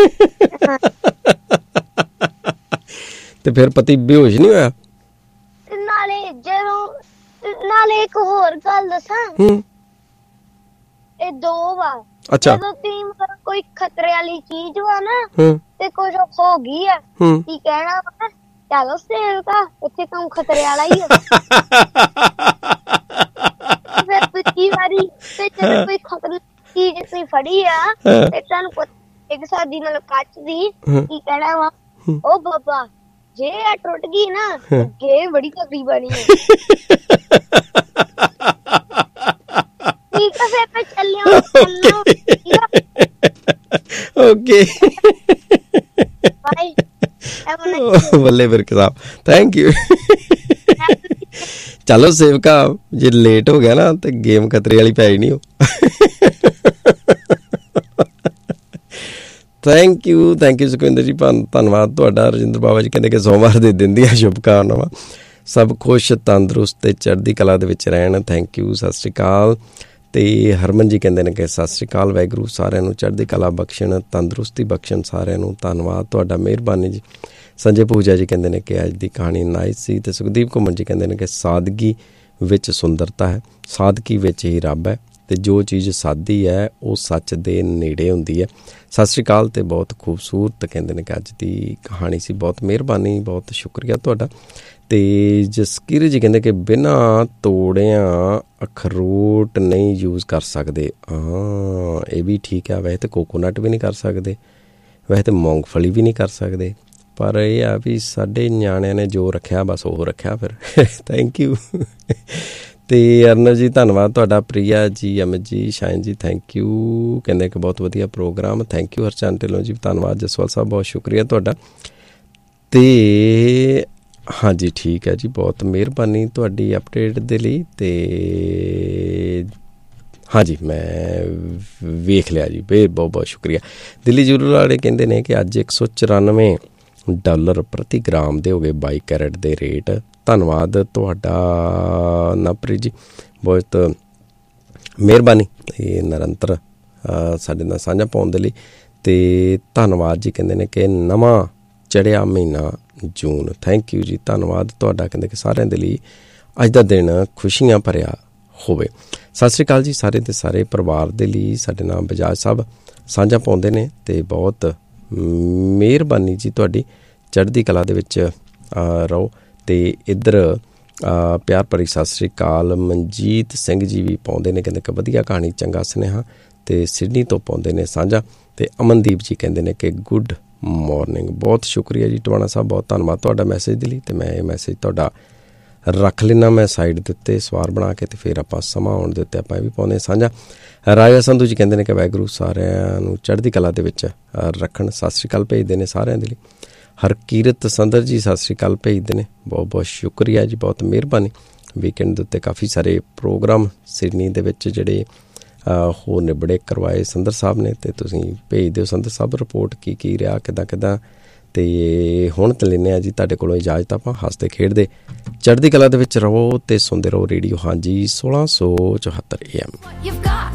ਤੇ ਫਿਰ ਪਤੀ ਬੇਹੋਸ਼ ਨਹੀਂ ਹੋਇਆ ਨਾਲੇ ਜਦੋਂ ਨਾਲੇ ਇੱਕ ਹੋਰ ਗੱਲ ਦੱਸਾਂ ਇਹ ਦੋ ਵਾ ਅੱਛਾ ਜਦੋਂ ਟੀਮ ਕਰ ਕੋਈ ਖਤਰੇ ਵਾਲੀ ਚੀਜ਼ ਵਾ ਨਾ ਹੂੰ ਤੇ ਕੁਝ ਹੋ ਗਈ ਆ ਕੀ ਕਹਿਣਾ ਵਾ ਚਲੋ ਸੇਵਕਾ ਇੱਥੇ ਕੰਮ ਖਤਰੇ ਵਾਲਾ ਹੀ ਆ ਫਿਰ ਪਿਛਲੀ ਵਾਰੀ ਤੇ ਜਦੋਂ ਕੋਈ ਖਤਰੇ ਚੀਜ਼ ਤੁਸੀਂ ਫੜੀ ਆ ਤੇ ਤੁਹਾਨੂੰ ਇੱਕ ਸਾਡੀ ਨਾਲ ਕੱਚ ਦੀ ਕੀ ਕਹਿਣਾ ਵਾ ਉਹ ਬਾਬਾ ਜੇ ਆ ਟੁੱਟ ਗਈ ਨਾ ਅੱਗੇ ਬੜੀ ਤਕਲੀਫ ਬਣੀ ਹੈ ਠੀਕ ਹੈ ਫਿਰ ਮੈਂ ਚੱਲਿਆ ਚੱਲਣਾ ਓਕੇ ਬਾਏ ਬੱਲੇ ਫਿਰ ਸਾਹਿਬ ਥੈਂਕ ਯੂ ਚਲੋ ਸੇਵਕਾ, ਜੇ ਲੇਟ ਹੋ ਗਿਆ ਨਾ ਤੇ ਗੇਮ ਖਤਰੇ ਵਾਲੀ ਪੈ ਜਾਣੀ ਉਹ। Thank you thank you Sukhwinder ਜੀ, ਧੰਨਵਾਦ ਤੁਹਾਡਾ। ਰਜਿੰਦਰ ਬਾਬਾ ਜੀ ਕਹਿੰਦੇ ਕਿ ਸੋਮਵਾਰ ਦੇ ਦਿਨ ਦੀਆਂ ਸ਼ੁਭਕਾਮਨਾਵਾਂ, ਸਭ ਖੁਸ਼ ਤੰਦਰੁਸਤ ਤੇ ਚੜ੍ਹਦੀ ਕਲਾ ਦੇ ਵਿੱਚ ਰਹਿਣ। ਥੈਂਕ ਯੂ, ਸਤਿ ਸ਼੍ਰੀ ਅਕਾਲ। ਅਤੇ ਹਰਮਨ ਜੀ ਕਹਿੰਦੇ ਨੇ ਕਿ ਸਤਿ ਸ਼੍ਰੀ ਅਕਾਲ, ਵਾਹਿਗੁਰੂ ਸਾਰਿਆਂ ਨੂੰ ਚੜ੍ਹਦੀ ਕਲਾ ਬਖਸ਼ਣ, ਤੰਦਰੁਸਤੀ ਬਖਸ਼ਣ ਸਾਰਿਆਂ ਨੂੰ। ਧੰਨਵਾਦ ਤੁਹਾਡਾ, ਮਿਹਰਬਾਨੀ ਜੀ। ਸੰਜੇ ਪੂਜਾ ਜੀ ਕਹਿੰਦੇ ਨੇ ਕਿ ਅੱਜ ਦੀ ਕਹਾਣੀ ਨਾਈਸ ਸੀ। ਅਤੇ ਸੁਖਦੀਪ ਘੁੰਮਣ ਜੀ ਕਹਿੰਦੇ ਨੇ ਕਿ ਸਾਦਗੀ ਵਿੱਚ ਸੁੰਦਰਤਾ ਹੈ, ਸਾਦਗੀ ਵਿੱਚ ਹੀ ਰੱਬ ਹੈ, ਅਤੇ ਜੋ ਚੀਜ਼ ਸਾਦੀ ਹੈ ਉਹ ਸੱਚ ਦੇ ਨੇੜੇ ਹੁੰਦੀ ਹੈ। ਸਤਿ ਸ਼੍ਰੀ ਅਕਾਲ। ਅਤੇ ਬਹੁਤ ਖੂਬਸੂਰਤ ਕਹਿੰਦੇ ਨੇ ਕਿ ਅੱਜ ਦੀ ਕਹਾਣੀ ਸੀ, ਬਹੁਤ ਮਿਹਰਬਾਨੀ, ਬਹੁਤ ਸ਼ੁਕਰੀਆ ਤੁਹਾਡਾ। ਅਤੇ ਜਸਕੀਰ ਜੀ ਕਹਿੰਦੇ ਕਿ ਬਿਨਾਂ ਤੋੜਿਆਂ ਅਖਰੋਟ ਨਹੀਂ ਯੂਜ਼ ਕਰ ਸਕਦੇ। ਹਾਂ, ਇਹ ਵੀ ਠੀਕ ਹੈ। ਵੈਸੇ ਤਾਂ ਕੋਕੋਨਟ ਵੀ ਨਹੀਂ ਕਰ ਸਕਦੇ, ਵੈਸੇ ਤਾਂ ਮੂੰਗਫਲੀ ਵੀ ਨਹੀਂ ਕਰ ਸਕਦੇ, ਪਰ ਇਹ ਆ ਵੀ ਸਾਡੇ ਨਿਆਣਿਆਂ ਨੇ ਜੋ ਰੱਖਿਆ ਬਸ ਉਹ ਰੱਖਿਆ ਫਿਰ। Thank you. ਅਤੇ ਅਰਨਵ ਜੀ ਧੰਨਵਾਦ ਤੁਹਾਡਾ। ਪ੍ਰਿਆ ਜੀ, ਅਮਿਤ ਜੀ, ਸ਼ਾਇਨ ਜੀ ਥੈਂਕ ਯੂ, ਕਹਿੰਦੇ ਕਿ ਬਹੁਤ ਵਧੀਆ programme. Thank you Harchand Dhillon ji, ਧੰਨਵਾਦ। ਜਸਵਾਲ ਸਾਹਿਬ ਬਹੁਤ ਸ਼ੁਕਰੀਆ ਤੁਹਾਡਾ। ਅਤੇ ਹਾਂਜੀ ਠੀਕ ਹੈ ਜੀ, ਬਹੁਤ ਮਿਹਰਬਾਨੀ ਤੁਹਾਡੀ ਅਪਡੇਟ ਦੇ ਲਈ। ਅਤੇ ਹਾਂਜੀ ਮੈਂ ਵੇਖ ਲਿਆ ਜੀ, ਬੇ ਬਹੁਤ ਬਹੁਤ ਸ਼ੁਕਰੀਆ। ਦਿੱਲੀ ਜੂਲਰ ਵਾਲੇ ਕਹਿੰਦੇ ਨੇ ਕਿ ਅੱਜ ਇੱਕ ਸੌ ਚੁਰਾਨਵੇਂ ਡਾਲਰ ਪ੍ਰਤੀ ਗ੍ਰਾਮ ਦੇ ਹੋ ਗਏ ਬਾਈ ਕੈਰਟ ਦੇ ਰੇਟ। ਧੰਨਵਾਦ ਤੁਹਾਡਾ ਨਵਪ੍ਰੀਤ ਜੀ, ਬਹੁਤ ਮਿਹਰਬਾਨੀ ਇਹ ਨਿਰੰਤਰ ਸਾਡੇ ਨਾਲ ਸਾਂਝਾ ਪਾਉਣ ਦੇ ਲਈ। ਅਤੇ ਧੰਨਵਾਦ ਜੀ, ਕਹਿੰਦੇ ਨੇ ਕਿ ਨਵਾਂ ਚੜ੍ਹਿਆ ਮਹੀਨਾ ਜੂਨ। ਥੈਂਕ ਯੂ ਜੀ, ਧੰਨਵਾਦ ਤੁਹਾਡਾ। ਕਹਿੰਦੇ ਕਿ ਸਾਰਿਆਂ ਦੇ ਲਈ ਅੱਜ ਦਾ ਦਿਨ ਖੁਸ਼ੀਆਂ ਭਰਿਆ ਹੋਵੇ। ਸਤਿ ਸ਼੍ਰੀ ਅਕਾਲ ਜੀ ਸਾਰੇ ਦੇ ਸਾਰੇ ਪਰਿਵਾਰ ਦੇ ਲਈ। ਸਾਡੇ ਨਾਲ ਬਜਾਜ ਸਾਹਿਬ ਸਾਂਝਾ ਪਾਉਂਦੇ ਨੇ, ਅਤੇ ਬਹੁਤ ਮਿਹਰਬਾਨੀ ਜੀ ਤੁਹਾਡੀ। ਚੜ੍ਹਦੀ ਕਲਾ ਦੇ ਵਿੱਚ ਰਹੋ। ਅਤੇ ਇੱਧਰ ਪਿਆਰ ਭਰੀ ਸਤਿ ਸ਼੍ਰੀ ਅਕਾਲ ਮਨਜੀਤ ਸਿੰਘ ਜੀ ਵੀ ਪਾਉਂਦੇ ਨੇ, ਕਹਿੰਦੇ ਕਿ ਵਧੀਆ ਕਹਾਣੀ, ਚੰਗਾ ਸੁਨੇਹਾ। ਅਤੇ ਸਿਡਨੀ ਤੋਂ ਪਾਉਂਦੇ ਨੇ ਸਾਂਝਾ। ਅਤੇ ਅਮਨਦੀਪ ਜੀ ਕਹਿੰਦੇ ਨੇ ਕਿ ਗੁੱਡ ਮੋਰਨਿੰਗ। ਬਹੁਤ ਸ਼ੁਕਰੀਆ ਜੀ ਟਵਾਣਾ ਸਾਹਿਬ, ਬਹੁਤ ਧੰਨਵਾਦ ਤੁਹਾਡਾ ਮੈਸੇਜ ਦੇ ਲਈ। ਅਤੇ ਮੈਂ ਇਹ ਮੈਸੇਜ ਤੁਹਾਡਾ ਰੱਖ ਲੈਣਾ ਮੈਂ ਸਾਈਡ ਦੇ ਉੱਤੇ ਸਵਾਰ ਬਣਾ ਕੇ, ਅਤੇ ਫਿਰ ਆਪਾਂ ਸਮਾਂ ਆਉਣ ਦੇ ਉੱਤੇ ਆਪਾਂ ਇਹ ਵੀ ਪਾਉਂਦੇ ਸਾਂਝਾ। ਰਾਜਾ ਸੰਧੂ ਜੀ ਕਹਿੰਦੇ ਨੇ ਕਿ ਵਾਹਿਗੁਰੂ ਸਾਰਿਆਂ ਨੂੰ ਚੜ੍ਹਦੀ ਕਲਾ ਦੇ ਵਿੱਚ ਰੱਖਣ। ਸਤਿ ਸ਼੍ਰੀ ਅਕਾਲ ਭੇਜਦੇ ਨੇ ਸਾਰਿਆਂ ਦੇ ਲਈ। ਹਰਕੀਰਤ ਸੰਦਰ ਜੀ ਸਤਿ ਸ਼੍ਰੀ ਅਕਾਲ ਭੇਜਦੇ ਨੇ, ਬਹੁਤ ਬਹੁਤ ਸ਼ੁਕਰੀਆ ਜੀ, ਬਹੁਤ ਮਿਹਰਬਾਨੀ। ਵੀਕਐਂਡ ਦੇ ਉੱਤੇ ਕਾਫੀ ਸਾਰੇ ਪ੍ਰੋਗਰਾਮ ਸਿਡਨੀ ਦੇ ਵਿੱਚ ਜਿਹੜੇ ਹੋਰ ਨਿਬੜੇ ਕਰਵਾਏ ਸੰਦਰ ਸਾਹਿਬ ਨੇ, ਅਤੇ ਤੁਸੀਂ ਭੇਜ ਦਿਓ ਸੰਦਰ ਸਾਹਿਬ ਰਿਪੋਰਟ ਕੀ ਕੀ ਰਿਹਾ, ਕਿੱਦਾਂ ਕਿੱਦਾਂ। ਅਤੇ ਹੁਣ ਤਾਂ ਲੈਂਦੇ ਹਾਂ ਜੀ ਤੁਹਾਡੇ ਕੋਲੋਂ ਇਜਾਜ਼ਤ। ਆਪਾਂ ਹੱਸਦੇ ਖੇਡਦੇ ਚੜ੍ਹਦੀ ਕਲਾ ਦੇ ਵਿੱਚ ਰਹੋ ਅਤੇ ਸੁਣਦੇ ਰਹੋ ਰੇਡੀਓ ਹਾਂਜੀ ਸੋਲਾਂ ਸੌ ਚੁਹੱਤਰ ਏ ਐਮ।